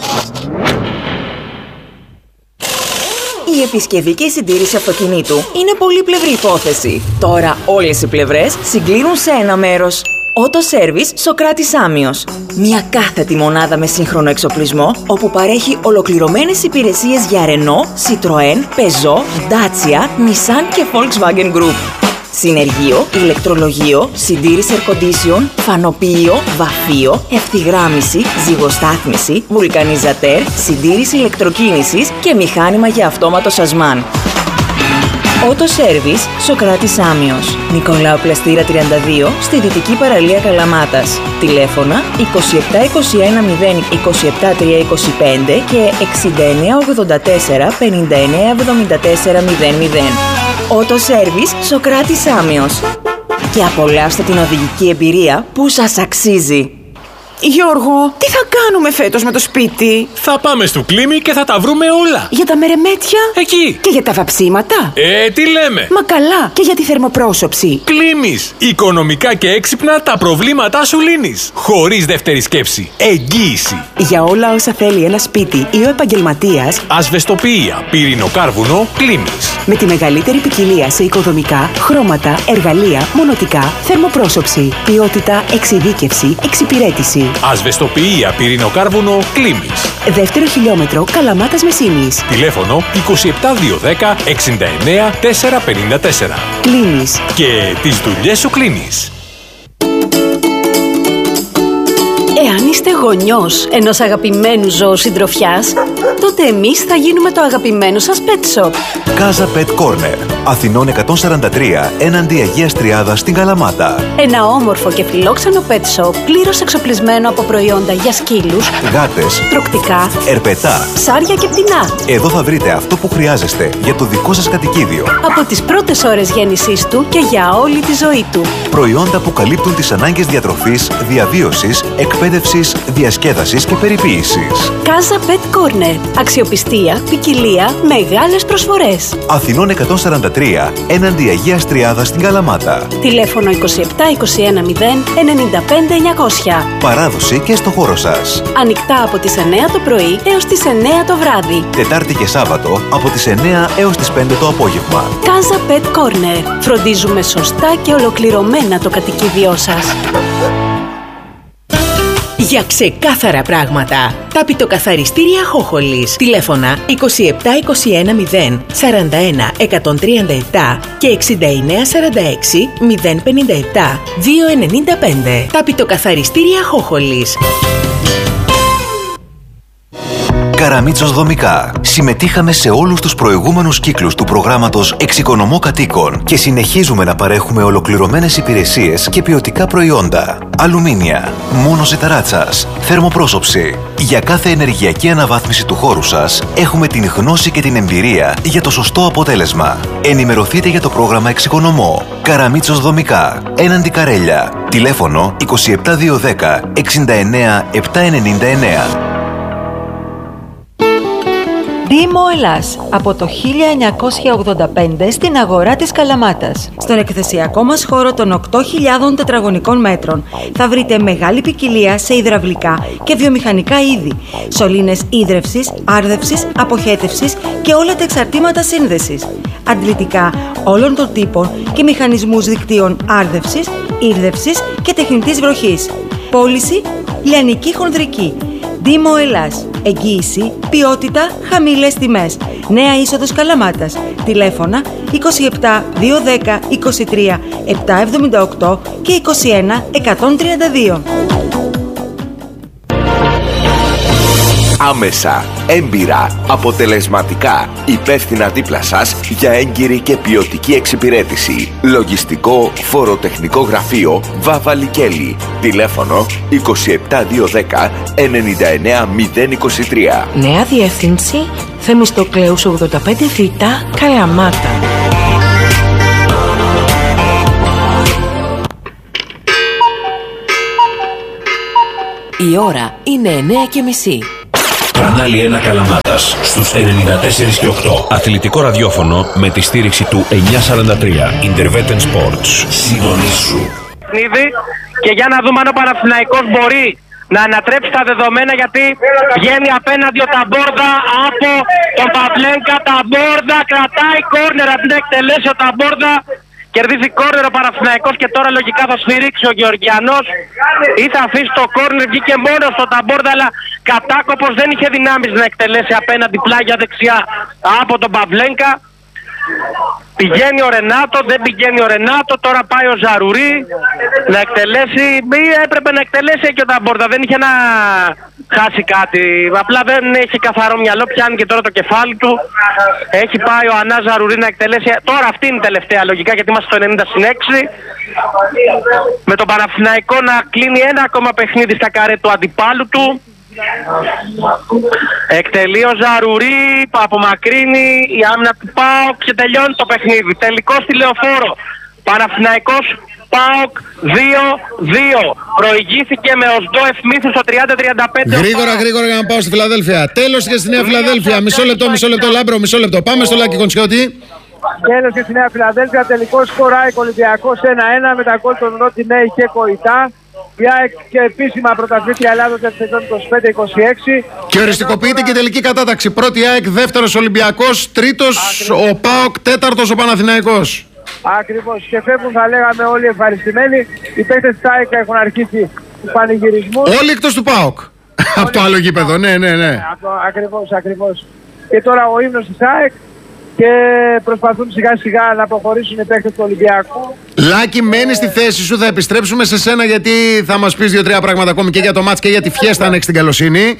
Η επισκευή και η συντήρηση αυτοκινήτου είναι πολύπλευρη υπόθεση. Τώρα όλες οι πλευρές συγκλίνουν σε ένα μέρος. Auto Service Σοκράτης Άμιος. Μια κάθετη μονάδα με σύγχρονο εξοπλισμό, όπου παρέχει ολοκληρωμένες υπηρεσίες για Renault, Citroën, Peugeot, Dacia, Nissan και Volkswagen Group. Συνεργείο, ηλεκτρολογείο, συντήρηση air condition, φανοποιείο, βαφείο, ευθυγράμμιση, ζυγοστάθμιση, βουλκανιζατέρ, συντήρηση ηλεκτροκίνησης και μηχάνημα για αυτόματο σασμάν. Auto Service Σοκράτης Άμιος. Νικολάου Πλαστήρα τριάντα δύο, στη Δυτική Παραλία Καλαμάτας. Τηλέφωνα είκοσι επτά είκοσι ένα μηδέν είκοσι επτά τριακόσια είκοσι πέντε και εξήντα εννέα ογδόντα τέσσερα πενήντα εννέα εβδομήντα τέσσερα μηδέν μηδέν. Auto Service Σοκράτης Άμιος. Και απολαύστε την οδηγική εμπειρία που σας αξίζει. Γιώργο, τι θα κάνουμε φέτος με το σπίτι? Θα πάμε στο Κλίμι και θα τα βρούμε όλα. Για τα μερεμέτια? Εκεί. Και για τα βαψίματα? Ε, τι λέμε? Μα καλά, και για τη θερμοπρόσωψη. Κλίμις. Οικονομικά και έξυπνα τα προβλήματά σου λύνεις. Χωρίς δεύτερη σκέψη. Εγγύηση. Για όλα όσα θέλει ένα σπίτι ή ο επαγγελματίας. Ασβεστοποιία, πυρηνοκάρβουνο, Κλίμις. Με τη μεγαλύτερη ποικιλία σε οικοδομικά, χρώματα, εργαλεία, μονοτικά, θερμοπρόσωψη, ποιότητα, εξειδίκευση, εξυπηρέτηση. Ασβεστοποιία, πυρηνοκάρβουνο, Κλίμις. Δεύτερο χιλιόμετρο, Καλαμάτας Μεσίνης. Τηλέφωνο είκοσι επτά διακόσια δέκα εξήντα εννέα τετρακόσια πενήντα τέσσερα. Κλείνεις. Και τις δουλειές σου κλείνεις. Εάν είστε γονιός ενός αγαπημένου ζώου συντροφιάς, τότε εμείς θα γίνουμε το αγαπημένο σας pet shop. Casa Pet Corner, Αθηνών εκατόν σαράντα τρία, έναντι Αγίας Τριάδας στην Καλαμάτα. Ένα όμορφο και φιλόξενο pet shop, πλήρως εξοπλισμένο από προϊόντα για σκύλους, γάτες, τρωκτικά, ερπετά, ψάρια και πτηνά. Εδώ θα βρείτε αυτό που χρειάζεστε για το δικό σας κατοικίδιο. Από τις πρώτες ώρες γέννησής του και για όλη τη ζωή του. Προϊόντα που καλύπτουν τις ανάγκες διατροφής, διαβίωσης, εκπαίδευσης, διασκέδασης και περιποίησης. Casa Pet Corner. Αξιοπιστία, ποικιλία, μεγάλες προσφορές. Αθηνών εκατόν σαράντα τρία, έναντι Αγίας Τριάδας στην Καλαμάτα. Τηλέφωνο είκοσι επτά είκοσι ένα μηδέν ενενήντα πέντε εννιακόσια. Παράδοση και στο χώρο σας. Ανοιχτά από τις εννέα το πρωί έως τις εννέα το βράδυ. Τετάρτη και Σάββατο από τις εννέα έως τις πέντε το απόγευμα. Casa Pet Corner. Φροντίζουμε σωστά και ολοκληρωμένα το κατοικίδιό σας. Για ξεκάθαρα πράγματα. Ταπητοκαθαριστήρια Χόχολης. Τηλέφωνα είκοσι επτά είκοσι ένα μηδέν σαράντα ένα εκατόν τριάντα επτά και εξήντα εννέα σαράντα έξι μηδέν πενήντα επτά διακόσια ενενήντα πέντε. Ταπητοκαθαριστήρια Χόχολης. Καραμίτσος Δομικά. Συμμετείχαμε σε όλους τους προηγούμενους κύκλους του προγράμματος Εξοικονομώ Κατοίκων και συνεχίζουμε να παρέχουμε ολοκληρωμένες υπηρεσίες και ποιοτικά προϊόντα. Αλουμίνια, μόνος ταράτσας, θερμοπρόσωψη. Για κάθε ενεργειακή αναβάθμιση του χώρου σας έχουμε την γνώση και την εμπειρία για το σωστό αποτέλεσμα. Ενημερωθείτε για το πρόγραμμα Εξοικονομώ. Καραμίτσος Δομικά. Έναντι Καρέλια. Τηλέφωνο είκοσι επτά διακόσια δέκα εξήντα εννέα επτακόσια ενενήντα εννέα. Δήμο Ελλάς, από το χίλια εννιακόσια ογδόντα πέντε στην αγορά της Καλαμάτας. Στον εκθεσιακό μας χώρο των οκτώ χιλιάδων τετραγωνικών μέτρων θα βρείτε μεγάλη ποικιλία σε υδραυλικά και βιομηχανικά είδη, σωλήνες ίδρευσης, άρδευσης, αποχέτευσης και όλα τα εξαρτήματα σύνδεσης, αντλητικά όλων των τύπων και μηχανισμούς δικτύων άρδευσης, ήρδευσης και τεχνητής βροχής, πώληση λιανική χονδρική. Δήμο Ελλάς. Εγγύηση, ποιότητα, χαμηλές τιμές. Νέα είσοδος Καλαμάτας. Τηλέφωνα είκοσι επτά διακόσια δέκα είκοσι τρία επτακόσια εβδομήντα οκτώ και είκοσι ένα εκατόν τριάντα δύο. Άμεσα, έμπειρα, αποτελεσματικά, υπεύθυνα δίπλα σας για έγκυρη και ποιοτική εξυπηρέτηση. Λογιστικό φοροτεχνικό γραφείο Βάβα Λικέλη. Τηλέφωνο είκοσι επτά διακόσια δέκα ενενήντα εννέα μηδέν είκοσι τρία. Νέα διεύθυνση Θεμιστοκλέους ογδόντα πέντε Β, Καλαμάτα. Η ώρα είναι εννέα και μισή. Κανάλι ένα Καλαμάτας στους ενενήντα τέσσερα και οκτώ. Αθλητικό ραδιόφωνο με τη στήριξη του εννιακόσια σαράντα τρία. Intervetten Sports. Συντονίσου. Και για να δούμε αν ο Παναθηναϊκός μπορεί να ανατρέψει τα δεδομένα, γιατί βγαίνει απέναντι ο Ταμπόρδα από τον Παυλένκα. Ταμπόρδα κρατάει κόρνερ, αντί να εκτελέσει ο Ταμπόρδα. Κερδίζει κόρνερ ο Παναθηναϊκός και τώρα λογικά θα σφυρίξει ο Γεωργιανός ή θα αφήσει το κόρνερ. Βγήκε μόνο στο Ταμπόρδα, αλλά κατάκοπος, δεν είχε δυνάμεις να εκτελέσει απέναντι πλάγια δεξιά από τον Παυλένκα. Πηγαίνει ο Ρενάτο, δεν πηγαίνει ο Ρενάτο, τώρα πάει ο Ζαρουρί να εκτελέσει, ή έπρεπε να εκτελέσει και ο Ταμπόρδα, δεν είχε να χάσει κάτι, απλά δεν έχει καθαρό μυαλό, πιάνει και τώρα το κεφάλι του. Έχει πάει ο Ανά Ζαρουρί να εκτελέσει, τώρα αυτή είναι η τελευταία λογικά, γιατί είμαστε στο ενενήντα συν έξι, με τον Παναθηναϊκό να κλείνει ένα ακόμα παιχνίδι στα καρέ του αντιπάλου του. Εκτελεί ο Ζαρουρί, απομακρύνει η άμυνα του ΠΑΟΚ και τελειώνει το παιχνίδι. Τελικό στη Λεωφόρο. Παναθηναϊκός ΠΑΟΚ δύο δύο. Προηγήθηκε με Οσδό Εφμήθου στο τριάντα τριάντα πέντε. Γρήγορα, γρήγορα για να πάω στη Φιλαδέλφια. Τέλος και στη Νέα Φιλαδέλφια. Μισό λεπτό, μισό λεπτό, Λάμπρο, μισό λεπτό. Πάμε στο Λάκη Κοντσιώτη. Τέλος και στη Νέα Φιλαδέλφια. Τελικό σκοράει Ολυμπιακός ένα ένα με τα γκολ των Ρότινέι και Κοϊτά. Η ΑΕΚ και επίσημα πρωταθλήτρια Ελλάδος για τη σεζόν είκοσι πέντε είκοσι έξι. Και οριστικοποιείται και τελική κατάταξη. Πρώτη ΑΕΚ, δεύτερος Ολυμπιακός, τρίτος ο ΠΑΟΚ, τέταρτος ο Παναθηναϊκός. Ακριβώς. Και φεύγουν, θα λέγαμε, όλοι ευχαριστημένοι. Οι παίκτες της ΑΕΚ έχουν αρχίσει τους πανηγυρισμούς. Όλοι εκτός του ΠΑΟΚ. Από το άλλο γήπεδο, ναι, ναι, ναι. Ακριβώς, ακριβώς. Και τώρα ο ύμνος της ΑΕΚ. Και προσπαθούν σιγά σιγά να προχωρήσουν οι παίκτες του Ολυμπιακού. Λάκη, μένει στη θέση σου, θα επιστρέψουμε σε σένα, γιατί θα μας πεις δύο-τρία πράγματα ακόμη και για το μάτς και για τη φιέστα, αν έχεις την καλοσύνη.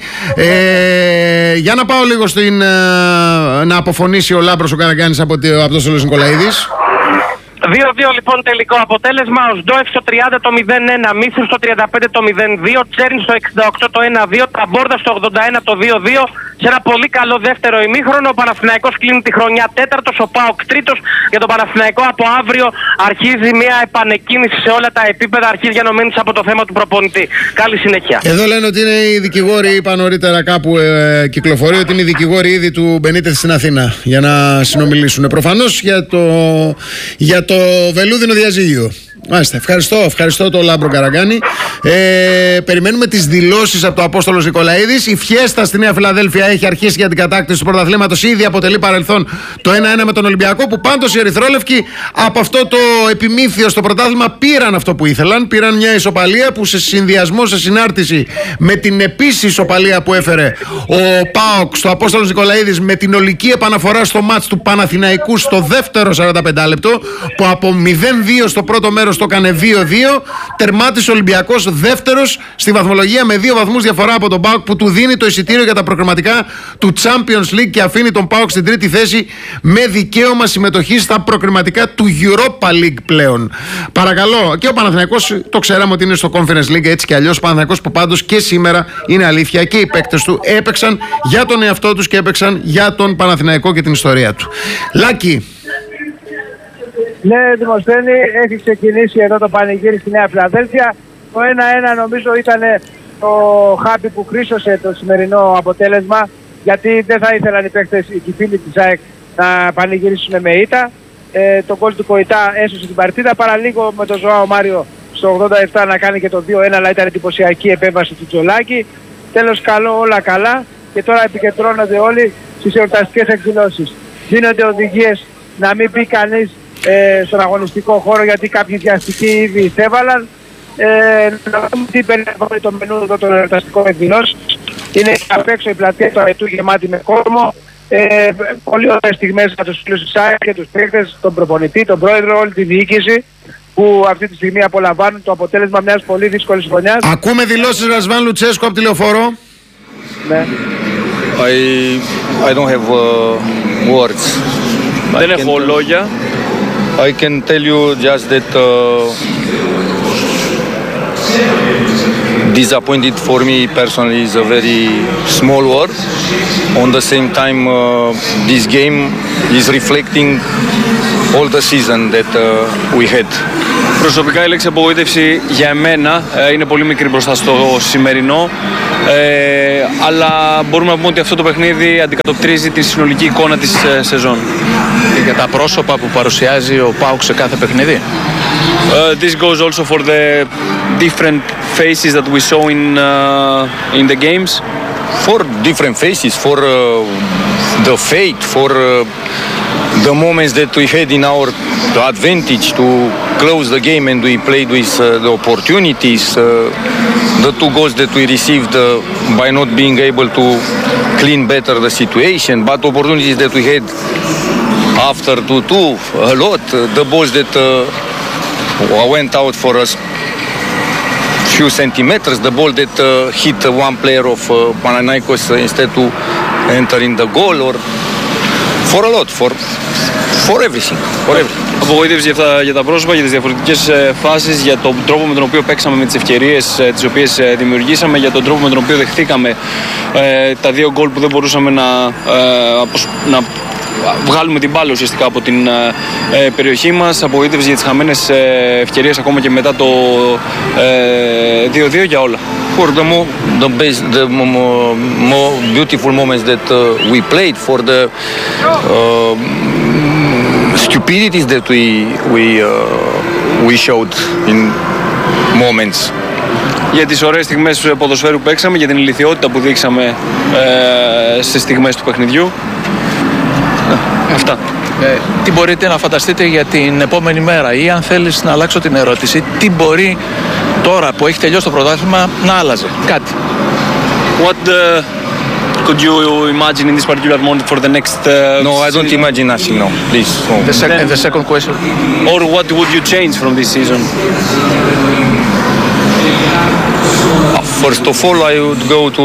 Ε, για να πάω λίγο στην, να αποφωνήσει ο Λάμπρος ο Καραγκάνης από, από τον Στέλιος Νικολαίδης. δύο δύο λοιπόν τελικό αποτέλεσμα. Ο Σντόεφ στο τριάντα το μηδέν ένα, Μήθρου στο τριάντα πέντε το μηδέν δύο, Τσέριν στο εξήντα οκτώ το ένα δύο, Ταμπόρδα στο ογδόντα ένα το δύο δύο. Σε ένα πολύ καλό δεύτερο ημίχρονο. Ο Παναθηναϊκός κλείνει τη χρονιά τέταρτος, ο ΠΑΟΚ τρίτος. Για τον Παναθηναϊκό από αύριο αρχίζει μια επανεκκίνηση σε όλα τα επίπεδα. Αρχίζει γενομένης από το θέμα του προπονητή. Καλή συνέχεια. Εδώ λένε ότι είναι οι δικηγόροι, είπα νωρίτερα κάπου ε, κυκλοφορεί, ότι είναι οι δικηγόροι ήδη του Μπενίτεθ στην Αθήνα για να συνομιλήσουν. Προφανώς για το, για το βελούδινο διαζύγιο. Μάλιστα, ευχαριστώ, ευχαριστώ τον Λάμπρο Καραγκάνη. Ε, περιμένουμε τις δηλώσεις από τον Απόστολος Νικολαίδης. Η φιέστα στη Νέα Φιλαδέλφια έχει αρχίσει για την κατάκτηση του πρωταθλήματος. Ήδη αποτελεί παρελθόν το ένα ένα με τον Ολυμπιακό, που πάντως οι Ερυθρόλευκοι από αυτό το επιμήθειο στο πρωτάθλημα πήραν αυτό που ήθελαν. Πήραν μια ισοπαλία που σε συνδυασμό, σε συνάρτηση με την επίσης ισοπαλία που έφερε ο ΠΑΟΚ στο Απόστολος Νικολαίδης, με την ολική επαναφορά στο μάτς του Παναθηναϊκού στο δεύτερο σαράντα πέντε λεπτό, που από μηδέν δύο στο πρώτο μέρος το έκανε δύο δύο. Τερμάτισε ο Ολυμπιακός δεύτερος στη βαθμολογία με δύο βαθμούς διαφορά από τον ΠΑΟΚ, που του δίνει το εισιτήριο για τα προκριματικά του Champions League και αφήνει τον ΠΑΟΚ στην τρίτη θέση με δικαίωμα συμμετοχή στα προκριματικά του Europa League πλέον. Παρακαλώ, και ο Παναθηναϊκός το ξέραμε ότι είναι στο Conference League έτσι κι αλλιώς. Ο Παναθηναϊκός που πάντως και σήμερα είναι αλήθεια και οι παίκτες του έπαιξαν για τον εαυτό τους και έπαιξαν για τον Παναθηναϊκό και την ιστορία του. Λάκη. Ναι, Δημοσθένη, έχει ξεκινήσει εδώ το πανηγύρι στη Νέα Φιλαδέλφια. Το ένα ένα νομίζω ήταν το χάπι που χρήσωσε το σημερινό αποτέλεσμα, γιατί δεν θα ήθελαν οι παίκτες, οι φίλοι της ΑΕΚ να πανηγυρίσουν με ήττα. Ε, το γκολ του Κοϊτά έσωσε την παρτίδα, παραλίγο με τον Ζωάο Μάριο στο ογδόντα επτά να κάνει και το δύο ένα, αλλά ήταν εντυπωσιακή επέμβαση του Τζολάκη. Τέλος, καλό, όλα καλά, και τώρα επικεντρώνονται όλοι στις εορταστικές εκδηλώσεις. Δίνονται οδηγίες να μην μπει κανείς Ε, στον αγωνιστικό χώρο, γιατί κάποιοι διαστικοί ήδη εισέβαλαν. Ε, να δούμε τι περιλαμβάνει το μενού εδώ των εορταστικών εκδηλώσεων. Είναι απ' έξω η πλατεία του Αετού γεμάτη με κόσμο. Ε, πολύ ωραίες στιγμές για τους φίλους της ΑΕΚ και τους παίκτες, τον προπονητή, τον πρόεδρο, όλη τη διοίκηση, που αυτή τη στιγμή απολαμβάνουν το αποτέλεσμα μιας πολύ δύσκολης χρονιάς. Ακούμε δηλώσεις Ρασβάν Λουτσέσκου από τη Λεωφόρο. Ναι. I, I don't have uh, words. Δεν έχω λόγια. I can tell you just that uh, disappointed for me personally is a very small word. On the same time, uh, this game is reflecting all the season that uh, we had. Προσωπικά η λέξη απογοήτευση για εμένα ε, είναι πολύ μικρή μπροστά στο σημερινό, ε, αλλά μπορούμε να πούμε ότι αυτό το παιχνίδι αντικατοπτρίζει τη συνολική εικόνα της ε, σεζόν. Και για τα πρόσωπα που παρουσιάζει ο ΠΑΟΚ σε κάθε παιχνίδι. Uh, this goes also for the different faces that we saw in, uh, in the games. For different faces, for uh, the fate, for uh, the moments that we had in our advantage to close the game and we played with uh, the opportunities, uh, the two goals that we received uh, by not being able to clean better the situation, but opportunities that we had after two two, a lot, uh, the balls that uh, went out for us few centimeters, the ball that uh, hit uh, one player of uh, Panathinaikos uh, instead to enter in the goal, or for a lot, for for everything, for everything. Απογοήτευση για, αυτά, για τα πρόσωπα, για τις διαφορετικές ε, φάσεις, για τον τρόπο με τον οποίο παίξαμε με τις ευκαιρίες ε, τις οποίες ε, δημιουργήσαμε, για τον τρόπο με τον οποίο δεχτήκαμε ε, τα δύο γκολ που δεν μπορούσαμε να, ε, να βγάλουμε την μπάλα ουσιαστικά από την ε, περιοχή μας. Απογοήτευση για τις χαμένες ε, ευκαιρίες ακόμα και μετά το ε, δύο δύο για όλα. For the more, the best, the more, more beautiful moments that uh, we played, for the uh, stupidities that we we uh, we showed in moments. Για τις ωραίες στιγμές του ποδοσφαίρου που παίξαμε, για την ηλιθιότητα που δείξαμε ε, στις στιγμές του παιχνιδιού. Αυτά. Ε, τι μπορείτε να φανταστείτε για την επόμενη μέρα, ή αν θέλεις να αλλάξω την ερώτηση, τι μπορεί τώρα που έχει τελειώσει το πρωτάθλημα να άλλαζε κάτι? What uh, could you imagine in this particular moment for the next uh, No, I don't imagine nothing, no, please. No. The, sec- the second question. Or what would you change from this season? First of all, I would go to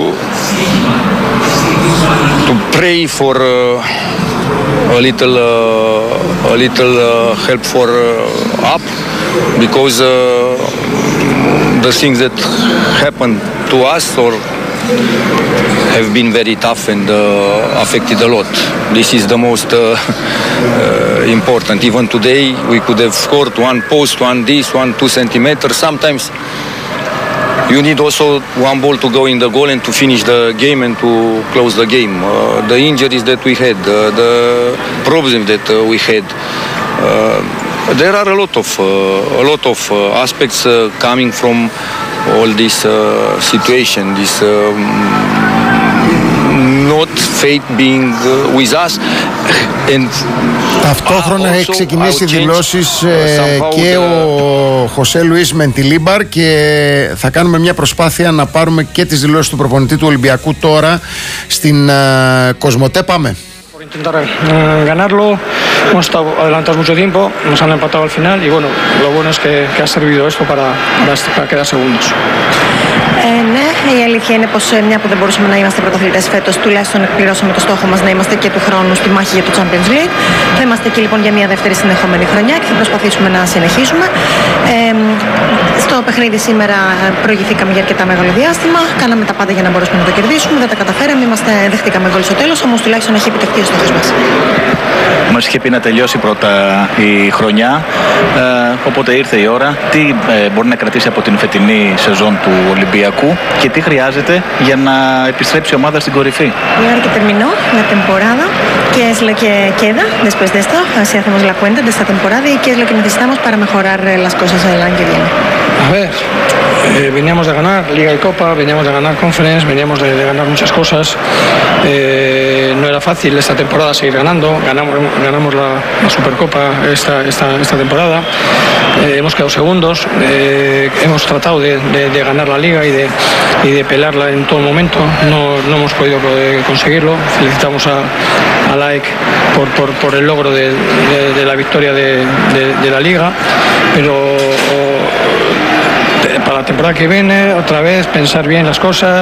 to pray for uh, a little uh, a little uh, help for uh, up, because uh, the things that happened to us or have been very tough and uh, affected a lot. This is the most uh, uh, important. Even today, we could have scored one post, one this, one two centimeters. Sometimes you need also one ball to go in the goal and to finish the game and to close the game. Uh, the injuries that we had, uh, the problems that uh, we had. Uh, there are a lot of uh, a lot of uh, aspects uh, coming from all this uh, situation. This um, not fate being uh, with us. And ταυτόχρονα έχει ξεκινήσει δηλώσεις ε, και ο Χωσέ Λουίς Μεντιλίμπαρ, και θα κάνουμε μια προσπάθεια να πάρουμε και τις δηλώσεις του προπονητή του Ολυμπιακού τώρα στην ε, Κοσμοτέ. Πάμε. Intentar eh, ganarlo, hemos estado adelantados mucho tiempo, nos han empatado al final y bueno, lo bueno es que, que ha servido esto para, para, para quedar segundos. Ε, ναι, η αλήθεια είναι πως ε, μια που δεν μπορούσαμε να είμαστε πρωταθλητές φέτος, τουλάχιστον εκπληρώσαμε το στόχο μας να είμαστε και του χρόνου στη μάχη για το Champions League. Θα είμαστε εκεί λοιπόν για μια δεύτερη συνεχόμενη χρονιά και θα προσπαθήσουμε να συνεχίσουμε. Ε, στο παιχνίδι σήμερα προηγηθήκαμε για αρκετά μεγάλο διάστημα, κάναμε τα πάντα για να μπορέσουμε να το κερδίσουμε, δεν τα καταφέραμε, είμαστε, δεχτήκαμε γκολ στο τέλος, όμως τουλάχιστον έχει επιτευχθεί ο στόχος μας. Μας είχε πει να τελειώσει πρώτα η χρονιά, ε, οπότε ήρθε η ώρα. Τι ε, μπορεί να κρατήσει από την φετινή σεζόν του Ολυμπιακού και τι χρειάζεται για να επιστρέψει η ομάδα στην κορυφή? Claro que terminó la temporada, qué es lo que queda después de esto, así hacemos la cuenta de esta temporada y qué es lo que necesitamos para mejorar las cosas el año que viene. A ver, eh, veníamos de ganar Liga y Copa, veníamos de ganar Conference, veníamos de, de ganar muchas cosas. Eh, no era fácil esta temporada seguir ganando, ganamos, ganamos la, la Supercopa esta, esta, esta temporada, eh, hemos quedado segundos, eh, hemos tratado de, de, de ganar la Liga y de, y de pelearla en todo momento, no, no hemos podido conseguirlo. Felicitamos a, a la E C por, por, por el logro de, de, de la victoria de, de, de la Liga, pero para la temporada que viene, otra vez pensar bien las cosas,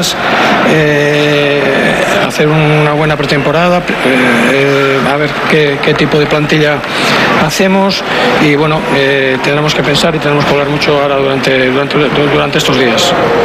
eh, hacer una buena pretemporada, eh, a ver qué, qué tipo de plantilla hacemos y bueno, eh, tendremos que pensar y tenemos que hablar mucho ahora durante, durante, durante estos días.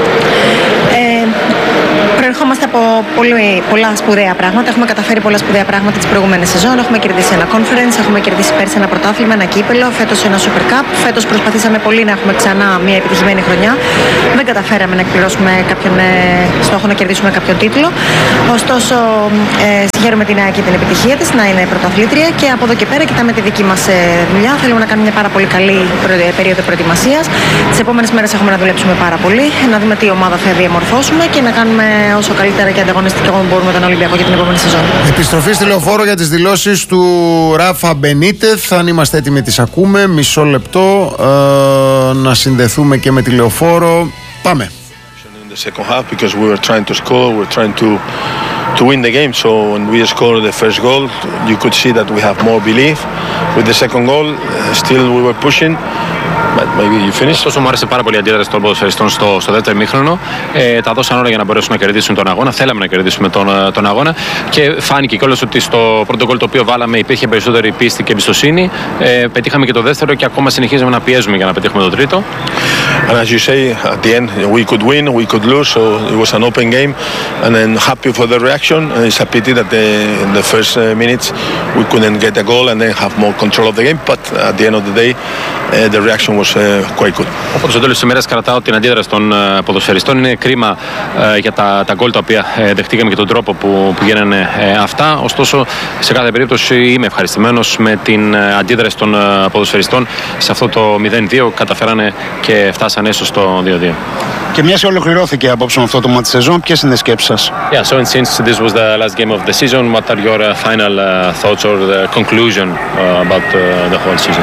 Ε, προερχόμαστε από πολύ, πολλά σπουδαία πράγματα. Έχουμε καταφέρει πολλά σπουδαία πράγματα τις προηγούμενες σεζόν. Έχουμε κερδίσει ένα conference, έχουμε κερδίσει πέρσι ένα πρωτάθλημα, ένα κύπελο, φέτος ένα Super Cup. Φέτος προσπαθήσαμε πολύ να έχουμε ξανά μια επιτυχημένη χρονιά. Δεν καταφέραμε να εκπληρώσουμε κάποιον ε, στόχο να κερδίσουμε κάποιον τίτλο. Ωστόσο, ε, συγχαίρουμε την ΑΕΚ για την επιτυχία της να είναι πρωταθλήτρια και από εδώ και πέρα κοιτάμε τη δική μας ε, δουλειά. Θέλουμε να κάνουμε μια πάρα πολύ καλή περίοδο προετοιμασίας. Τις επόμενες μέρες έχουμε να δουλέψουμε πάρα πολύ, να δούμε τι ομάδα θα διαμορφώσουμε και να κάνουμε όσο καλύτερα και ανταγωνιστικό μπορούμε τον Ολυμπιακό για την επόμενη σεζόν. Επιστροφή στη Λεωφόρο για τις δηλώσεις του Ράφα Μπενίτεθ. Αν είμαστε έτοιμοι τις ακούμε. Μισό λεπτό ε, να συνδεθούμε και με τη Λεωφόρο. Πάμε. In the second half because we were trying to score, we were trying to to win the game. So when we scored the first goal, you could see that we have more belief. With the second goal, uh, still we were pushing. But maybe you finish. Ωστόσο, μου άρεσε πάρα πολύ η αντίδραση των ποδοσφαιριστών στο, στο δεύτερο ημίχρονο. Ε, τα δώσαν όλα για να μπορέσουν να κερδίσουν τον αγώνα. Θέλαμε να κερδίσουμε τον, τον αγώνα και φάνηκε κιόλας ότι στο πρώτο γκολ το οποίο βάλαμε υπήρχε περισσότερη πίστη και εμπιστοσύνη. Ε, πετύχαμε και το δεύτερο και ακόμα συνεχίζαμε να πιέζουμε για να πετύχουμε το τρίτο. And as you say, at the end we could win, we could lose, so it was an open game. And then happy for the reaction. And it's a pity that the, in the first uh, minutes we couldn't get a goal and then have more control of the game. But at the end of the day, uh, the reaction was uh, quite good. Οπότε στο τέλος της ημέρας κρατάω την αντίδραση των uh, ποδοσφαιριστών. Είναι κρίμα uh, για τα, τα γκολ τα οποία uh, δεχτήκαμε και τον τρόπο που, που γίνανε uh, αυτά. Ωστόσο, σε κάθε περίπτωση είμαι ευχαριστημένος με την uh, αντίδραση των uh, ποδοσφαιριστών. Σε αυτό το μηδέν δύο καταφέρανε και φτάσανε έσω στο δύο δύο. Και μια ολοκληρώθηκε απόψε με αυτό το μάτι της σεζόν. Ποιες είναι οι σκέψεις σας? Yeah, so since this was the last game of the season, what are your uh, final uh, thoughts or the conclusion uh, about uh, the whole season?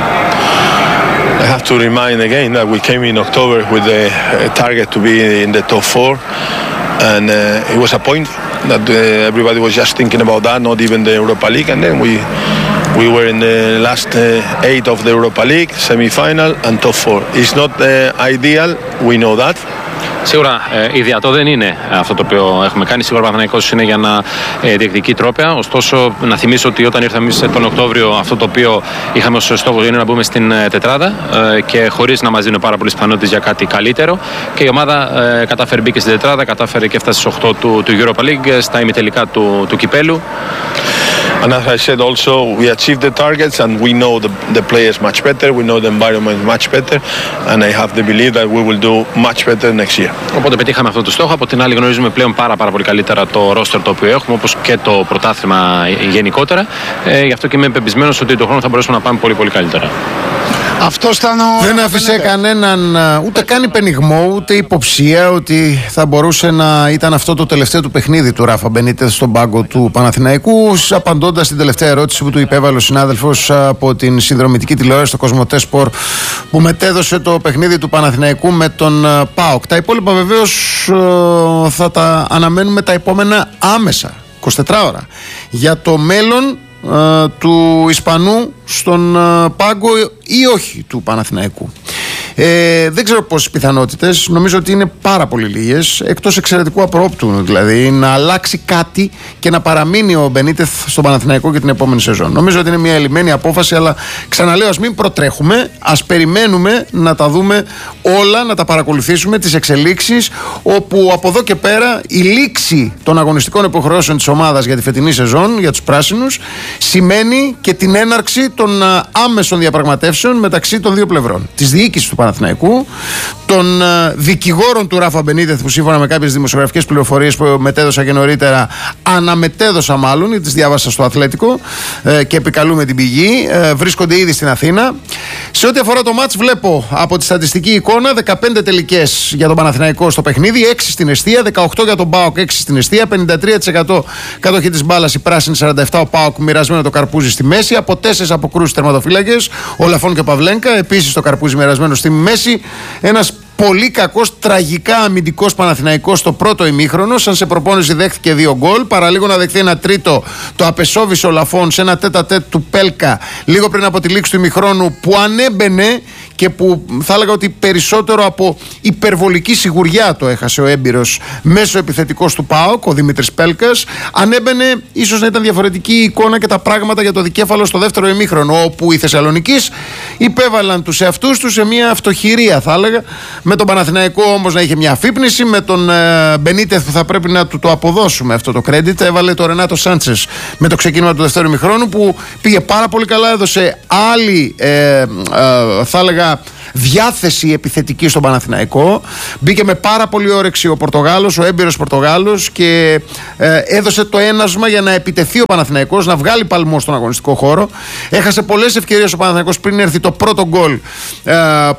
I have to remind again that we came in October with a, a target to be in the top four, and uh, it was a point that uh, everybody was just thinking about that, not even the Europa League, and then we we were in the last uh, eight of the Europa League, semi-final and top four. It's not uh, ideal, we know that. Σίγουρα ε, ιδιαίτερο δεν είναι αυτό το οποίο έχουμε κάνει. Σίγουρα ο Παναθηναϊκός είναι για να ε, διεκδικεί τρόπαια. Ωστόσο, να θυμίσω ότι όταν ήρθαμε εμείς τον Οκτώβριο, αυτό το οποίο είχαμε ως στόχο είναι να μπούμε στην ε, τετράδα ε, και χωρίς να μας δίνουν πάρα πολλές πιθανότητες για κάτι καλύτερο. Και η ομάδα ε, κατάφερε μπήκε στην τετράδα, κατάφερε και έφτασε στις οκτώ του, του Europa League, στα ημιτελικά του, του κυπέλου. And as I said also, we achieved the targets and we know the, the players much better, we know the environment much better, and I have the belief that we will do much better next year. Οπότε πετύχαμε αυτό το στόχο. Από την άλλη γνωρίζουμε πλέον πάρα, πάρα πολύ καλύτερα το roster το οποίο έχουμε, όπως και το πρωτάθλημα γενικότερα. Ε, γι' αυτό και είμαι πεπισμένος ότι το χρόνο θα μπορέσουμε να πάμε πολύ, πολύ καλύτερα. Αυτός ήταν ο... Δεν άφησε κανέναν ούτε καν υπενιγμό ούτε υποψία ότι θα μπορούσε να ήταν αυτό το τελευταίο του παιχνίδι του Ράφα Μπενίτεθ στον πάγκο του Παναθηναϊκού, απαντώντας στην τελευταία ερώτηση που του υπέβαλε ο συνάδελφος από την συνδρομητική τηλεόραση στο Κοσμοτέ Σπορ που μετέδωσε το παιχνίδι του Παναθηναϊκού με τον ΠΑΟΚ. Τα υπόλοιπα βεβαίως θα τα αναμένουμε τα επόμενα άμεσα είκοσι τέσσερις ώρα για το μέλλον του Ισπανού στον πάγκο ή όχι του Παναθηναϊκού. Ε, δεν ξέρω πόσες πιθανότητες, νομίζω ότι είναι πάρα πολύ λίγες, εκτός εξαιρετικού απρόπτου δηλαδή να αλλάξει κάτι και να παραμείνει ο Μπενίτεθ στον Παναθηναϊκό για την επόμενη σεζόν. Νομίζω ότι είναι μια ελλημμένη απόφαση, αλλά ξαναλέω, ας μην προτρέχουμε, ας περιμένουμε να τα δούμε όλα, να τα παρακολουθήσουμε, τις εξελίξεις, όπου από εδώ και πέρα η λήξη των αγωνιστικών υποχρεώσεων της ομάδας για τη φετινή σεζόν, για τους πράσινους, σημαίνει και την έναρξη των άμεσων διαπραγματεύσεων μεταξύ των δύο πλευρών. Της διοίκησης του Παναθηναϊκού, των δικηγόρων του Ράφα Μπενίτεθ, που σύμφωνα με κάποιες δημοσιογραφικές πληροφορίες που μετέδωσα και νωρίτερα, αναμετέδωσα μάλλον, γιατί τις διάβασα στο Αθλέτικο ε, και επικαλούμε την πηγή, ε, βρίσκονται ήδη στην Αθήνα. Σε ό,τι αφορά το μάτς, βλέπω από τη στατιστική εικόνα δεκαπέντε τελικές για τον Παναθηναϊκό στο παιχνίδι, έξι στην εστία, δεκαοκτώ για τον ΠΑΟΚ, έξι στην εστία, πενήντα τρία τοις εκατό κατοχή της μπάλας η πράσινη, σαράντα επτά ο ΠΑΟΚ, μοιρασμένο το Καρπούζι στη μέση, από τέσσερις αποκρούσεις τερματοφύλακες, ο Λαφών και ο Παυλένκα, επίσης το Καρπούζι μοιρασμένο στη μέση, ένας Πολύ κακός, τραγικά αμυντικός Παναθηναϊκός στο πρώτο ημίχρονο. Σαν σε προπόνηση δέχτηκε δύο γκολ. Παραλίγο να δεχθεί ένα τρίτο, το απεσόβησε ο Λαφών σε ένα τέτα τέτ του Πέλκα λίγο πριν από τη λήξη του ημιχρόνου, που ανέμπαινε και που θα έλεγα ότι περισσότερο από υπερβολική σιγουριά το έχασε ο έμπειρος μέσω επιθετικός του ΠΑΟΚ, ο Δημήτρης Πέλκας. Ανέμπαινε, ίσως να ήταν διαφορετική η εικόνα και τα πράγματα για το δικέφαλο στο δεύτερο ημίχρονο, όπου οι Θεσσαλονικείς υπέβαλαν τους εαυτούς τους σε μια αυτοχειρία, θα έλεγα, με τον Παναθηναϊκό όμως να είχε μια αφύπνιση, με τον ε, Μπενίτεθ που θα πρέπει να του το αποδώσουμε αυτό το credit. Έβαλε το Ρενάτο Σάντσες με το ξεκίνημα του δεύτερου ημιχρόνου, που πήγε πάρα πολύ καλά, έδωσε άλλη ε, ε, θα έλεγα διάθεση επιθετική στον Παναθηναϊκό. Μπήκε με πάρα πολύ όρεξη ο Πορτογάλος, ο έμπειρος Πορτογάλος, και ε, έδωσε το ένασμα για να επιτεθεί ο Παναθηναϊκός, να βγάλει παλμό στον αγωνιστικό χώρο. Έχασε πολλές ευκαιρίες ο Παναθηναϊκός πριν έρθει το πρώτο γκολ ε,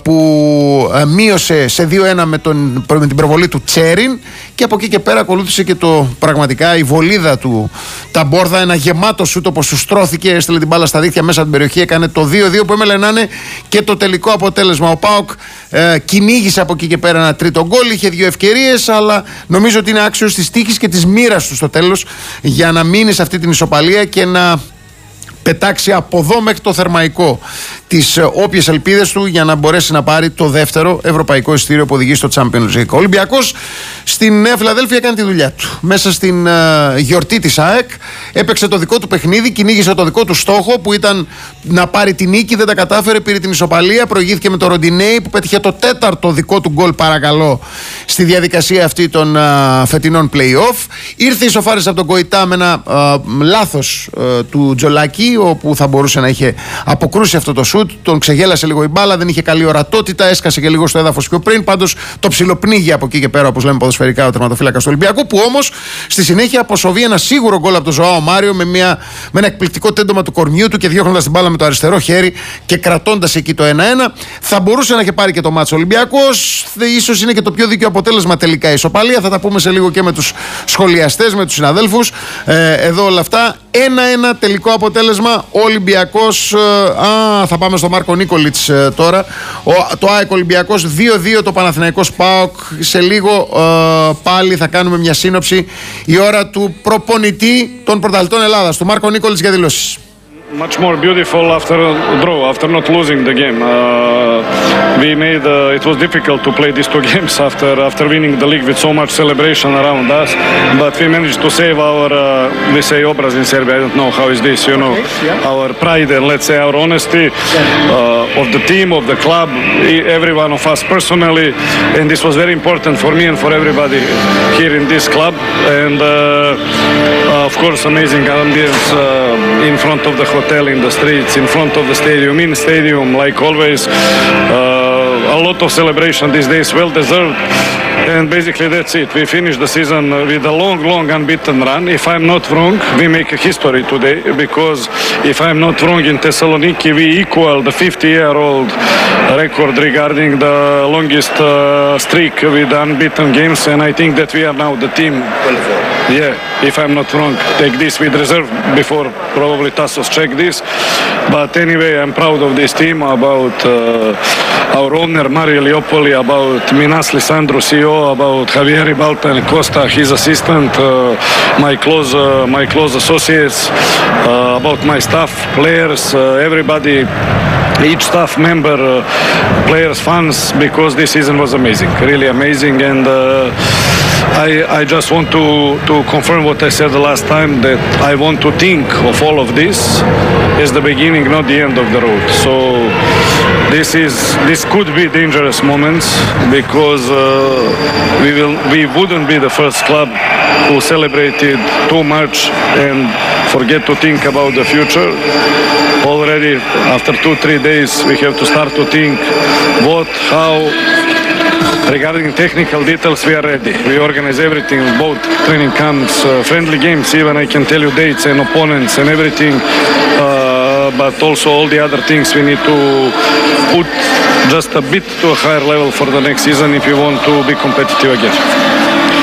που ε, μείωσε σε δύο ένα με, τον, με την προβολή του Τσέριν, και από εκεί και πέρα ακολούθησε και το πραγματικά η βολίδα του Ταμπόρδα, ένα γεμάτο σούτ όπως σου στρώθηκε, έστειλε την μπάλα στα δίχτυα μέσα από την περιοχή, έκανε το δύο δύο που έμελε να είναι και το τελικό αποτέλεσμα. Ο ΠΑΟΚ ε, κυνήγησε από εκεί και πέρα ένα τρίτο γκολ, είχε δύο ευκαιρίες, αλλά νομίζω ότι είναι άξιος της τύχης και της μοίρας του στο τέλος για να μείνει σε αυτή την ισοπαλία και να πετάξει από εδώ μέχρι το Θερμαϊκό τις όποιες ελπίδες του για να μπορέσει να πάρει το δεύτερο ευρωπαϊκό εισιτήριο που οδηγεί στο Champions League. Ο Ολυμπιακός στην Νέα Φιλαδέλφια έκανε τη δουλειά του. Μέσα στην uh, γιορτή της ΑΕΚ έπαιξε το δικό του παιχνίδι, κυνήγησε το δικό του στόχο που ήταν να πάρει την νίκη, δεν τα κατάφερε, πήρε την ισοπαλία, προηγήθηκε με το Ροντινέι που πέτυχε το τέταρτο δικό του γκολ, παρακαλώ, στη διαδικασία αυτή των uh, φετινών play-off. Ήρθε ισοφάρισε από τον Κοϊτά με ένα uh, λάθος uh, του Τζολάκη, όπου θα μπορούσε να είχε αποκρούσει αυτό το σουτ. Τον ξεγέλασε λίγο η μπάλα, δεν είχε καλή ορατότητα, έσκασε και λίγο στο έδαφος πιο πριν. Πάντως το ψιλοπνίγει από εκεί και πέρα, όπως λέμε ποδοσφαιρικά, ο τερματοφύλακας του Ολυμπιακού, που όμως στη συνέχεια αποσοβεί ένα σίγουρο γκολ από τον Ζωάο Μάριο με, μια, με ένα εκπληκτικό τέντομα του κορμιού του και διώχνοντας την μπάλα με το αριστερό χέρι και κρατώντας εκεί το ένα ένα. Θα μπορούσε να είχε πάρει και το μάτσο Ολυμπιακός. Ίσως είναι και το πιο δίκαιο αποτέλεσμα τελικά η ισοπαλία. Θα τα πούμε σε λίγο και με τους σχολιαστές, με τους συναδέλφους. Ε, εδώ όλα αυτά. ένα ένα τελικό αποτέλεσμα. Ο Ολυμπιακός. Ε, α, θα πάμε στο Μάρκο Νίκολιτς ε, τώρα. Ο, το ΑΕΚ Ολυμπιακός δύο δύο, το Παναθηναϊκός ΠΑΟΚ. Σε λίγο ε, πάλι θα κάνουμε μια σύνοψη. Η ώρα του προπονητή των πρωταθλητών Ελλάδας, του Μάρκο Νίκολιτς, για δηλώσεις. Much more beautiful after a draw, after not losing the game. Uh, we made uh, it was difficult to play these two games after after winning the league with so much celebration around us, but we managed to save our uh, we say obraz in Serbia. I don't know how is this, you know, our pride and let's say our honesty uh, of the team, of the club, every one of us personally, and this was very important for me and for everybody here in this club. And uh, uh, of course, amazing ambience uh, in front of the hotel, in the streets, in front of the stadium, in the stadium, like always. Uh, a lot of celebration these days, well deserved. And basically that's it. We finished the season with a long, long unbeaten run. If I'm not wrong, we make a history today, because if I'm not wrong, in Thessaloniki we equal the fifty-year-old record regarding the longest uh, streak with unbeaten games, and I think that we are now the team. Yeah, if I'm not wrong, take this with reserve before probably Tassos check this. But anyway, I'm proud of this team, about uh, our owner Mario Leopoli, about Minas Lisandro, C E O, about Javier Ribalta and Costa, his assistant, uh, my close, uh, my close associates, uh, about my staff, players, uh, everybody, each staff member, uh, players, fans, because this season was amazing, really amazing. And uh, I, I just want to, to confirm what I said the last time, that I want to think of all of this as the beginning, not the end of the road. So this is this could be dangerous moments, because uh, we will we wouldn't be the first club who celebrated too much and forget to think about the future. Already after two three days we have to start to think what, how. Regarding technical details, we are ready. We organize everything, both training camps, uh, friendly games, even I can tell you dates and opponents and everything. Uh, but also all the other things we need to put just a bit to a higher level for the next season if we want to be competitive again.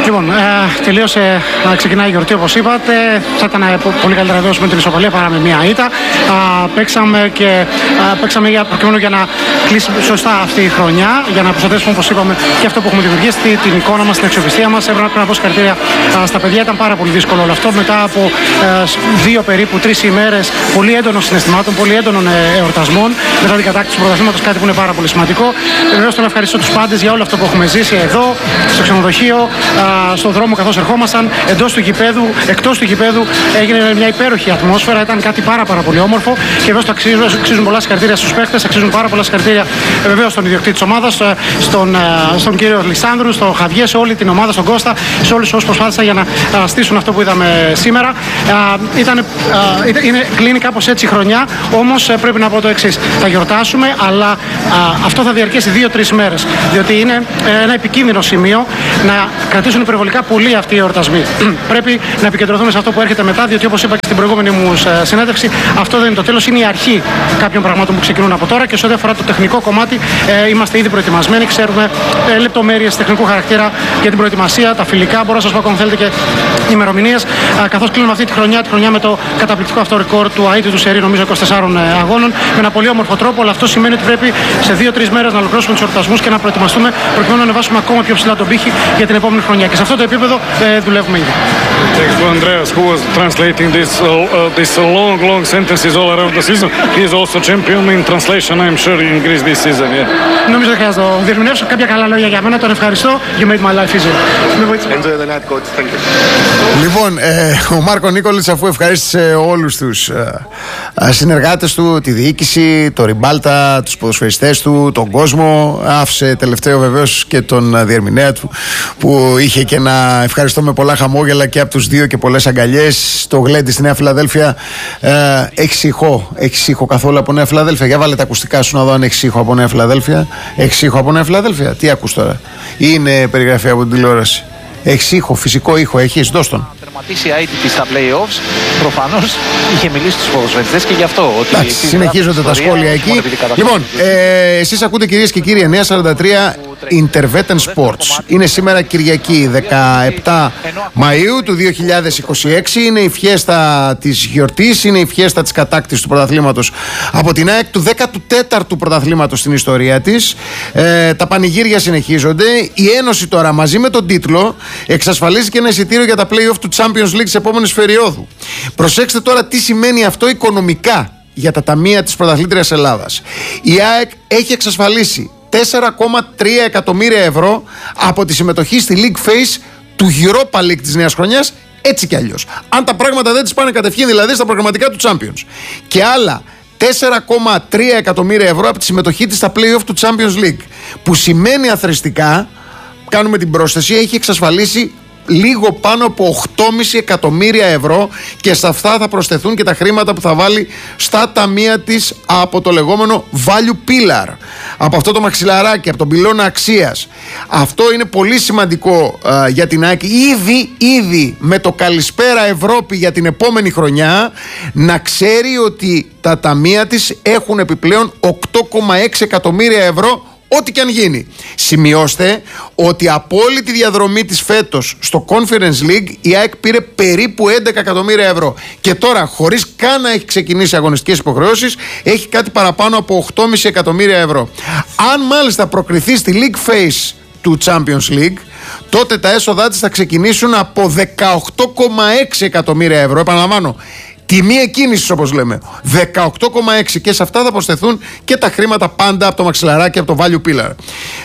Λοιπόν, ε, τελείωσε, να ξεκινάει η γιορτή όπως είπατε. Θα ήταν ε, πολύ καλύτερα εδώ με την ισοπαλία παρά με μία ήττα. Α, παίξαμε και α, παίξαμε για, προκειμένου για να κλείσει σωστά αυτή η χρονιά, για να προστατεύσουμε όπως είπαμε και αυτό που έχουμε δημιουργήσει, την εικόνα μας, την αξιοπιστία μας. Έπρεπε να πω συγχαρητήρια στα παιδιά, ήταν πάρα πολύ δύσκολο όλο αυτό. Μετά από ε, δύο περίπου τρεις ημέρες πολύ έντονων συναισθημάτων, πολύ έντονων ε, εορτασμών, μετά την κατάκτηση του πρωταθλήματος, κάτι που είναι πάρα πολύ σημαντικό. Βεβαίως θέλω να ευχαριστώ τους πάντες για όλο αυτό που έχουμε ζήσει εδώ, στο ξενοδοχείο, α, στον δρόμο καθώς ερχόμασταν, εντός του γηπέδου, εκτός του γηπέδου. Έγινε μια υπέροχη ατμόσφαιρα, ήταν κάτι πάρα, πάρα πολύ όμορφο και βεβαίως το αξίζουν, αξίζουν πολλά συγχαρητήρια στους παίκτες, αξίζουν πάρα πολλά συγχαρητήρια βεβαίως στον ιδιοκτήτη της ομάδας, στον, στον κύριο Λισάνδρου, στον Χαβιέ, σε όλη την ομάδα, στον Κώστα, σε όλους όσους προσπάθησαν για να α, στήσουν αυτό που είδαμε σήμερα. Α, ήταν, α, είναι, κλείνει κάπως έτσι η χρονιά, όμως πρέπει να πω το εξής. Θα γιορτάσουμε, αλλά α, αυτό θα διαρκέσει δύο τρεις μέρες, διότι είναι ένα επικίνδυνο σημείο να κρατήσουν υπερβολικά πολύ αυτοί οι εορτασμοί. Πρέπει να επικεντρωθούμε σε αυτό που έρχεται μετά, διότι όπως είπα και στην προηγούμενη μου συνέντευξη, αυτό δεν είναι το τέλος, είναι η αρχή κάποιων πραγμάτων που ξεκινούν από τώρα και σε ό,τι αφορά το τεχνικό κομμάτι, ε, είμαστε ήδη προετοιμασμένοι, ξέρουμε ε, λεπτομέρειες τεχνικού χαρακτήρα για την προετοιμασία, τα φιλικά. Μπορώ να σας πω ακόμα θέλετε και ημερομηνίες, καθώς κλείνουμε αυτή τη χρονιά, τη χρονιά με το καταπληκτικό αυτό ρεκόρ του αίτητου σερί, νομίζω είκοσι τεσσάρων αγώνων, με ένα πολύ όμορφο τρόπο. Αλλά αυτό σημαίνει ότι πρέπει σε δύο τρεις μέρες να ολοκληρώσουμε τους εορτασμούς και να προετοιμαστούμε προκειμένου να ανεβάσουμε ακόμα πιο ψηλά τον πύχη για την επόμενη χρονιά. Και σε αυτό το επίπεδο ε, δουλεύουμε ήδη. Thanks to Andreas, who was translating this uh, uh, this long, long sentences all around the season. He is also champion in translation, I'm sure, in Greece this season. Yeah. Νομίζω ότι χρειάζεται να το διερμηνεύσω. Κάποια καλά λόγια για μένα. Τον ευχαριστώ. You made my life easier. Enjoy the night, coach. Thank you. Λοιπόν, ε, ο Μάρκο Νίκολιτς, αφού ευχαρίστησε όλους τους ε, συνεργάτες του, τη διοίκηση, το Ριμπάλτα, τους ποδοσφαιριστές του, τον κόσμο, άφησε τελευταίο βεβαίως και τον διερμηνέα του, που είχε και ένα ευχαριστώ με πολλά χαμόγελα και από τους δύο και πολλές αγκαλιές. Το γλέντι στη Νέα Φιλαδέλφια. Ε, έχεις ήχο, έχεις ήχο καθόλου από Νέα Φιλαδέλφια? Για βάλε τα ακουστικά σου να δω αν έχεις ήχο από Νέα Φιλαδέλφια. Έχεις ήχο από Νέα Φιλαδέλφια? Τι ακούς τώρα? Ή είναι περιγραφή από την τηλεόραση? Έχεις ήχο, φυσικό ήχο, έχεις? Δώσ' τον. Τερματίσει η αίτητη στα play-offs, προφανώς είχε μιλήσει στους ποδοσφαιριστές και γι' αυτό. Ότι εντάξει, συνεχίζονται τα σχόλια εκεί. Λοιπόν, ε, εσείς ακούτε κυρίες και κύριοι εννιά σαράντα τρία Intervetten Sports. Είναι σήμερα Κυριακή δεκαεπτά Μαΐου του δύο χιλιάδες είκοσι έξι. Είναι η φιέστα της γιορτής, είναι η φιέστα της κατάκτησης του πρωταθλήματος από την ΑΕΚ, του δέκατου τέταρτου πρωταθλήματος στην ιστορία της. Ε, τα πανηγύρια συνεχίζονται. Η Ένωση τώρα μαζί με τον τίτλο εξασφαλίζει και ένα εισιτήριο για τα play-off του Champions League της επόμενης περίοδου. Προσέξτε τώρα τι σημαίνει αυτό οικονομικά για τα ταμεία της πρωταθλήτριας Ελλάδας. Η ΑΕΚ έχει εξασφαλίσει τέσσερα κόμμα τρία εκατομμύρια ευρώ από τη συμμετοχή στη League Phase του Europa League της νέας χρονιάς, έτσι κι αλλιώς. Αν τα πράγματα δεν τις πάνε κατευθείαν δηλαδή στα προγραμματικά του Champions. Και άλλα τέσσερα κόμμα τρία εκατομμύρια ευρώ από τη συμμετοχή της στα play-off του Champions League. Που σημαίνει αθρηστικά, κάνουμε την πρόσθεση, έχει εξασφαλίσει λίγο πάνω από οκτώ κόμμα πέντε εκατομμύρια ευρώ και σε αυτά θα προσθεθούν και τα χρήματα που θα βάλει στα ταμεία της από το λεγόμενο value pillar, από αυτό το μαξιλαράκι, από τον πυλώνα αξίας. Αυτό είναι πολύ σημαντικό α, για την ΑΕΚ ήδη, ήδη με το καλησπέρα Ευρώπη για την επόμενη χρονιά να ξέρει ότι τα ταμεία της έχουν επιπλέον οκτώ κόμμα έξι εκατομμύρια ευρώ ό,τι και αν γίνει. Σημειώστε ότι από όλη τη διαδρομή της φέτος στο Conference League η ΑΕΚ πήρε περίπου έντεκα εκατομμύρια ευρώ. Και τώρα, χωρίς καν να έχει ξεκινήσει αγωνιστικές υποχρεώσεις, έχει κάτι παραπάνω από οκτώ κόμμα πέντε εκατομμύρια ευρώ. Αν μάλιστα προκριθεί στη League Phase του Champions League, τότε τα έσοδά της θα ξεκινήσουν από δεκαοκτώ κόμμα έξι εκατομμύρια ευρώ. Επαναλαμβάνω, τιμή εκκίνησης όπως λέμε, δεκαοκτώ κόμμα έξι, και σε αυτά θα προσθεθούν και τα χρήματα πάντα από το μαξιλαράκι, από το value pillar.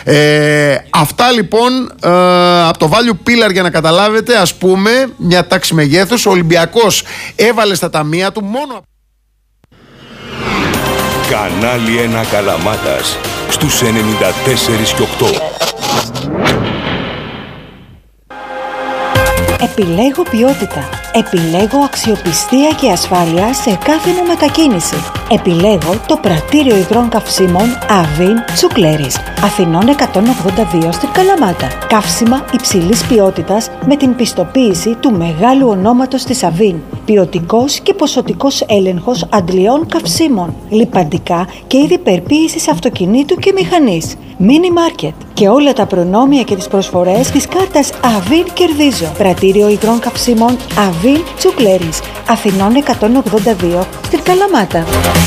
Ε, αυτά λοιπόν ε, από το value pillar, για να καταλάβετε, ας πούμε, μια τάξη μεγέθους. Ο Ολυμπιακός έβαλε στα ταμεία του μόνο... Κανάλι ένα Καλαμάτας στους ενενήντα τέσσερα και οκτώ. Επιλέγω ποιότητα. Επιλέγω αξιοπιστία και ασφάλεια σε κάθε μου μετακίνηση. Επιλέγω το πρατήριο υγρών καυσίμων Avin Τσουκλέρης, Αθηνών εκατόν ογδόντα δύο στην Καλαμάτα. Καύσιμα υψηλής ποιότητας με την πιστοποίηση του μεγάλου ονόματος της Avin. Ποιοτικός και ποσοτικός έλεγχος αντλειών καυσίμων, λιπαντικά και είδη περποίησης αυτοκινήτου και μηχανής. Mini Market και όλα τα προνόμια και τις προσφορές της κάρτας Avin κερδίζω. Πρατήριο υγρών καυσίμων Avin Τσουκλέρης, Αθηνών εκατόν ογδόντα δύο στην Καλαμάτα.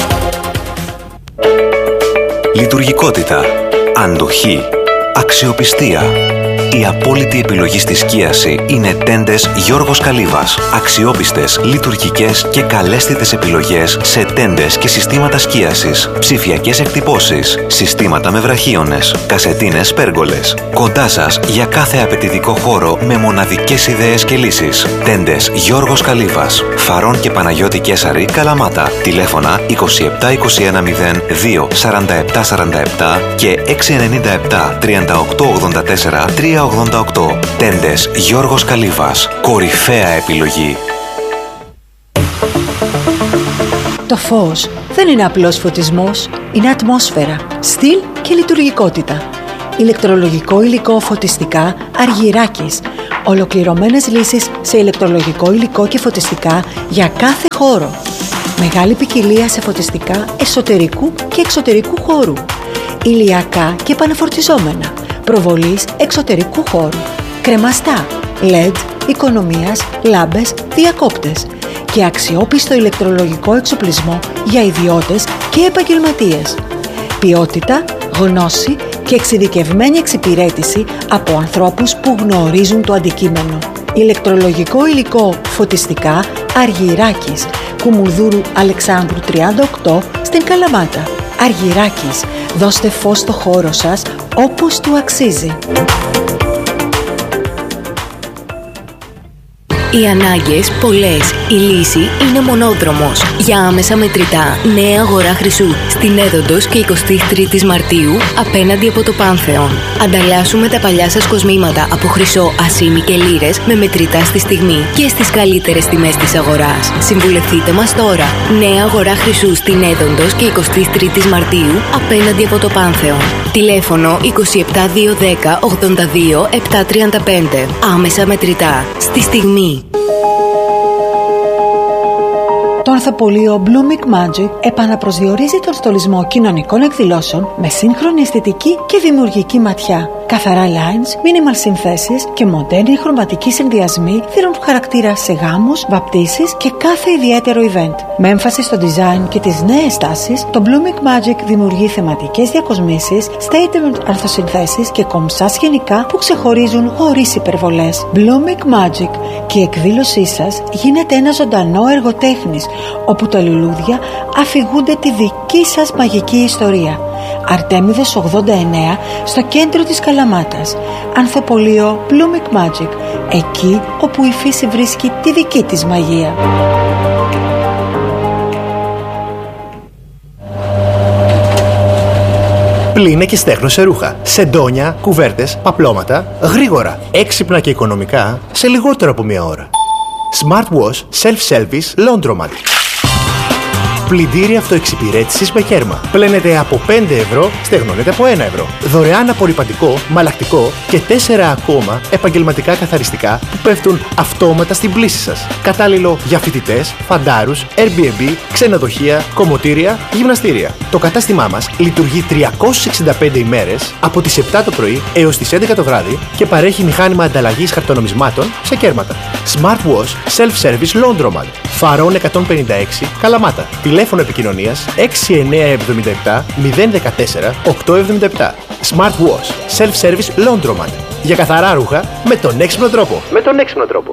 Λειτουργικότητα, αντοχή, αξιοπιστία. Η απόλυτη επιλογή στη σκίαση είναι τέντες Γιώργος Καλύβας. Αξιόπιστες, λειτουργικές και καλέσθητες επιλογές σε τέντες και συστήματα σκίασης, ψηφιακές εκτυπώσεις, συστήματα με βραχίονες, κασετίνες πέργολες. Κοντά σας για κάθε απαιτητικό χώρο με μοναδικές ιδέες και λύσεις. Τέντες Γιώργος Καλύβας. Φαρών και Παναγιώτη Κέσαρη, Καλαμάτα. Τηλέφωνα είκοσι επτά είκοσι ένα μηδέν δύο σαράντα επτά σαράντα επτά και έξι εννιά επτά τριάντα οκτώ ογδόντα τέσσερα τρία ογδόντα οκτώ. Τέντες Γιώργος Καλύβας. Κορυφαία επιλογή. Το φως δεν είναι απλός φωτισμός, είναι ατμόσφαιρα, στυλ και λειτουργικότητα. Ηλεκτρολογικό υλικό φωτιστικά Αργυράκης. Ολοκληρωμένες λύσεις σε ηλεκτρολογικό υλικό και φωτιστικά για κάθε χώρο. Μεγάλη ποικιλία σε φωτιστικά εσωτερικού και εξωτερικού χώρου. Ηλιακά και επαναφορτιζόμενα. Προβολής εξωτερικού χώρου. Κρεμαστά, ελ ι ντι, οικονομίας, λάμπες, διακόπτες. Και αξιόπιστο ηλεκτρολογικό εξοπλισμό για ιδιώτες και επαγγελματίες. Ποιότητα, γνώση και εξειδικευμένη εξυπηρέτηση από ανθρώπους που γνωρίζουν το αντικείμενο. Ηλεκτρολογικό υλικό φωτιστικά Αργυράκης, Κουμουνδούρου Αλεξάνδρου τριάντα οκτώ στην Καλαμάτα. Αργυράκης, δώστε φως στο χώρο σας όπως του αξίζει. Οι ανάγκες πολλές, η λύση είναι μονόδρομος. Για άμεσα μετρητά, νέα αγορά χρυσού στην Έδοντος και εικοστή τρίτη Μαρτίου απέναντι από το Πάνθεον. Ανταλλάσσουμε τα παλιά σας κοσμήματα από χρυσό, ασήμι και λίρες με μετρητά στη στιγμή και στις καλύτερες τιμές της αγοράς. Συμβουλευτείτε μας τώρα. Νέα αγορά χρυσού στην Έδοντος και εικοστή τρίτη Μαρτίου απέναντι από το Πάνθεον. Τηλέφωνο είκοσι επτά δύο δέκα ογδόντα δύο επτακόσια τριάντα πέντε. Άμεσα μετρητά. Στη στιγμή. Το ανθοπολείο Blooming Magic επαναπροσδιορίζει τον στολισμό κοινωνικών εκδηλώσεων με σύγχρονη αισθητική και δημιουργική ματιά. Καθαρά lines, minimal συνθέσεις και μοντέρνοι χρωματικοί συνδυασμοί δίνουν χαρακτήρα σε γάμους, βαπτίσεις και κάθε ιδιαίτερο event. Με έμφαση στο design και τις νέες τάσεις, το Blooming Magic δημιουργεί θεματικές διακοσμήσεις, statement αρθοσυνθέσεις και κομψά σκηνικά που ξεχωρίζουν χωρίς υπερβολές. Blooming Magic και η εκδήλωσή σας γίνεται ένα ζωντανό έργο τέχνης, όπου τα λουλούδια αφηγούνται τη δική σας μαγική ιστορία. Αρτέμιδος ογδόντα εννέα στο κέντρο της Καλαμάτας. Ανθοπολείο Blooming Magic, εκεί όπου η φύση βρίσκει τη δική της μαγεία. Πλύνε και στέχνωσε ρούχα, σεντόνια, κουβέρτες, παπλώματα, γρήγορα, έξυπνα και οικονομικά, σε λιγότερο από μία ώρα. Smart Wash Self-Service Laundromat. Πλυντήρι αυτοεξυπηρέτησης με κέρμα. Πλένετε από πέντε ευρώ, στεγνώνετε από ένα ευρώ. Δωρεάν απορρυπαντικό, μαλακτικό και τέσσερα ακόμα επαγγελματικά καθαριστικά που πέφτουν αυτόματα στην πλύση σας. Κατάλληλο για φοιτητές, φαντάρους, Airbnb, ξενοδοχεία, κομμωτήρια, γυμναστήρια. Το κατάστημά μας λειτουργεί τριακόσιες εξήντα πέντε ημέρες από τις επτά το πρωί έως τις έντεκα το βράδυ και παρέχει μηχάνημα ανταλλαγής χαρτονομισμάτων σε κέρματα. Smart Wash Self-Service Laundromat. Φαρών εκατόν πενήντα έξι, Καλαμάτα. Τηλέφωνο επικοινωνίας έξι εννιά επτά επτά μηδέν ένα τέσσερα οκτώ επτά επτά. Smart Wash Self-Service Laundromat. Για καθαρά ρούχα με τον έξυπνο τρόπο. Με τον έξυπνο τρόπο.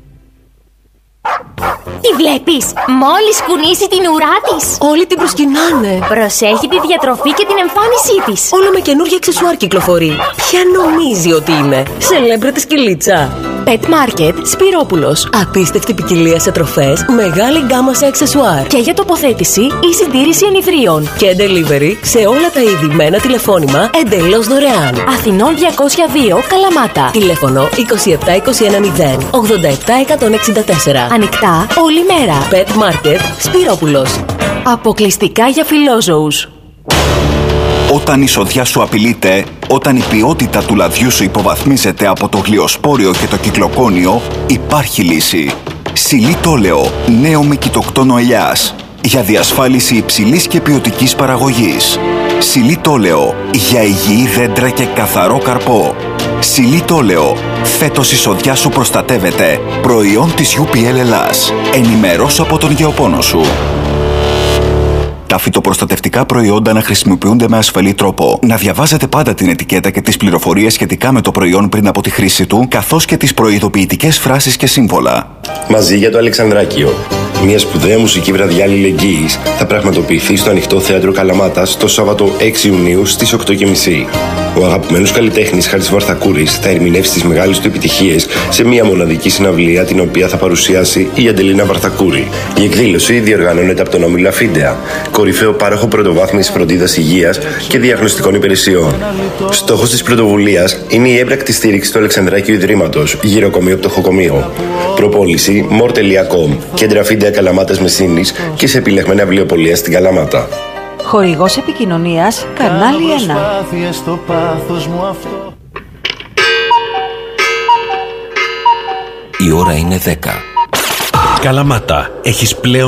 Τη βλέπεις! Μόλις κουνήσει την ουρά της! Όλοι την προσκυνάνε! Προσέχει τη διατροφή και την εμφάνισή της! Όλο με καινούργια αξεσουάρ κυκλοφορεί! Ποια νομίζει ότι είναι? Σελέμπρετη σκυλίτσα! Pet Market Σπυρόπουλος. Απίστευτη ποικιλία σε τροφές, μεγάλη γκάμα σε αξεσουάρ. Και για τοποθέτηση ή συντήρηση ενιδρίων. Και delivery σε όλα τα είδη με ένα τηλεφώνημα εντελώς δωρεάν. Αθηνών διακόσια δύο, Καλαμάτα. Τηλέφωνο είκοσι επτά είκοσι ένα μηδέν ογδόντα επτά εκατόν εξήντα τέσσερα. Ανοιχτά όλη μέρα. Pet Market Σπυρόπουλος. Αποκλειστικά για φιλόζωους. Όταν η σοδιά σου απειλείται, όταν η ποιότητα του λαδιού σου υποβαθμίζεται από το γλυοσπόριο και το κυκλοκόνιο, υπάρχει λύση. Σιλίτολεο, νέο με κοιτοκτόνο ελιάς, για διασφάλιση υψηλής και ποιοτικής παραγωγής. Σιλίτολεο, για υγιή δέντρα και καθαρό καρπό. Σιλίτολεο, φέτος η σοδιά σου προστατεύεται. Προϊόν της γιου πι ελ Ελλάς. Ενημερώσου από τον γεωπόνο σου. Τα φυτοπροστατευτικά προϊόντα να χρησιμοποιούνται με ασφαλή τρόπο. Να διαβάζετε πάντα την ετικέτα και τις πληροφορίες σχετικά με το προϊόν πριν από τη χρήση του, καθώς και τις προειδοποιητικές φράσεις και σύμβολα. Μαζί για το Αλεξανδράκιο. Μια σπουδαία μουσική βραδιά αλληλεγγύης θα πραγματοποιηθεί στο Ανοιχτό Θέατρο Καλαμάτας το Σάββατο έξι Ιουνίου στις οκτώ και μισή. Ο αγαπημένος καλλιτέχνης Χάρης Βαρθακούρης θα ερμηνεύσει τις μεγάλες του επιτυχίες σε μια μοναδική συναυλία την οποία θα παρουσιάσει η Αντελίνα Βαρθακούρη. Η εκδήλωση διοργανώνεται από τον Όμιλο Αφίντεα, κορυφαίο πάροχο πρωτοβάθμιας φροντίδας υγείας και διαγνωστικών υπηρεσιών. Στόχος της πρωτοβουλίας είναι η έμπρακτη στήριξη του Αλεξανδράκιου Ιδρύματος, γυροκομείο πτωχοκομείο. Προπόληση more τελεία com, κέντρα Αφίντεα Καλαμάτας Μεσίνης και σε επιλεγμένα βιβλιοπωλεία στην Καλαμάτα. Χορηγός επικοινωνίας κανάλι ένα. Η ώρα είναι δέκα. Καλαμάτα, έχεις πλέον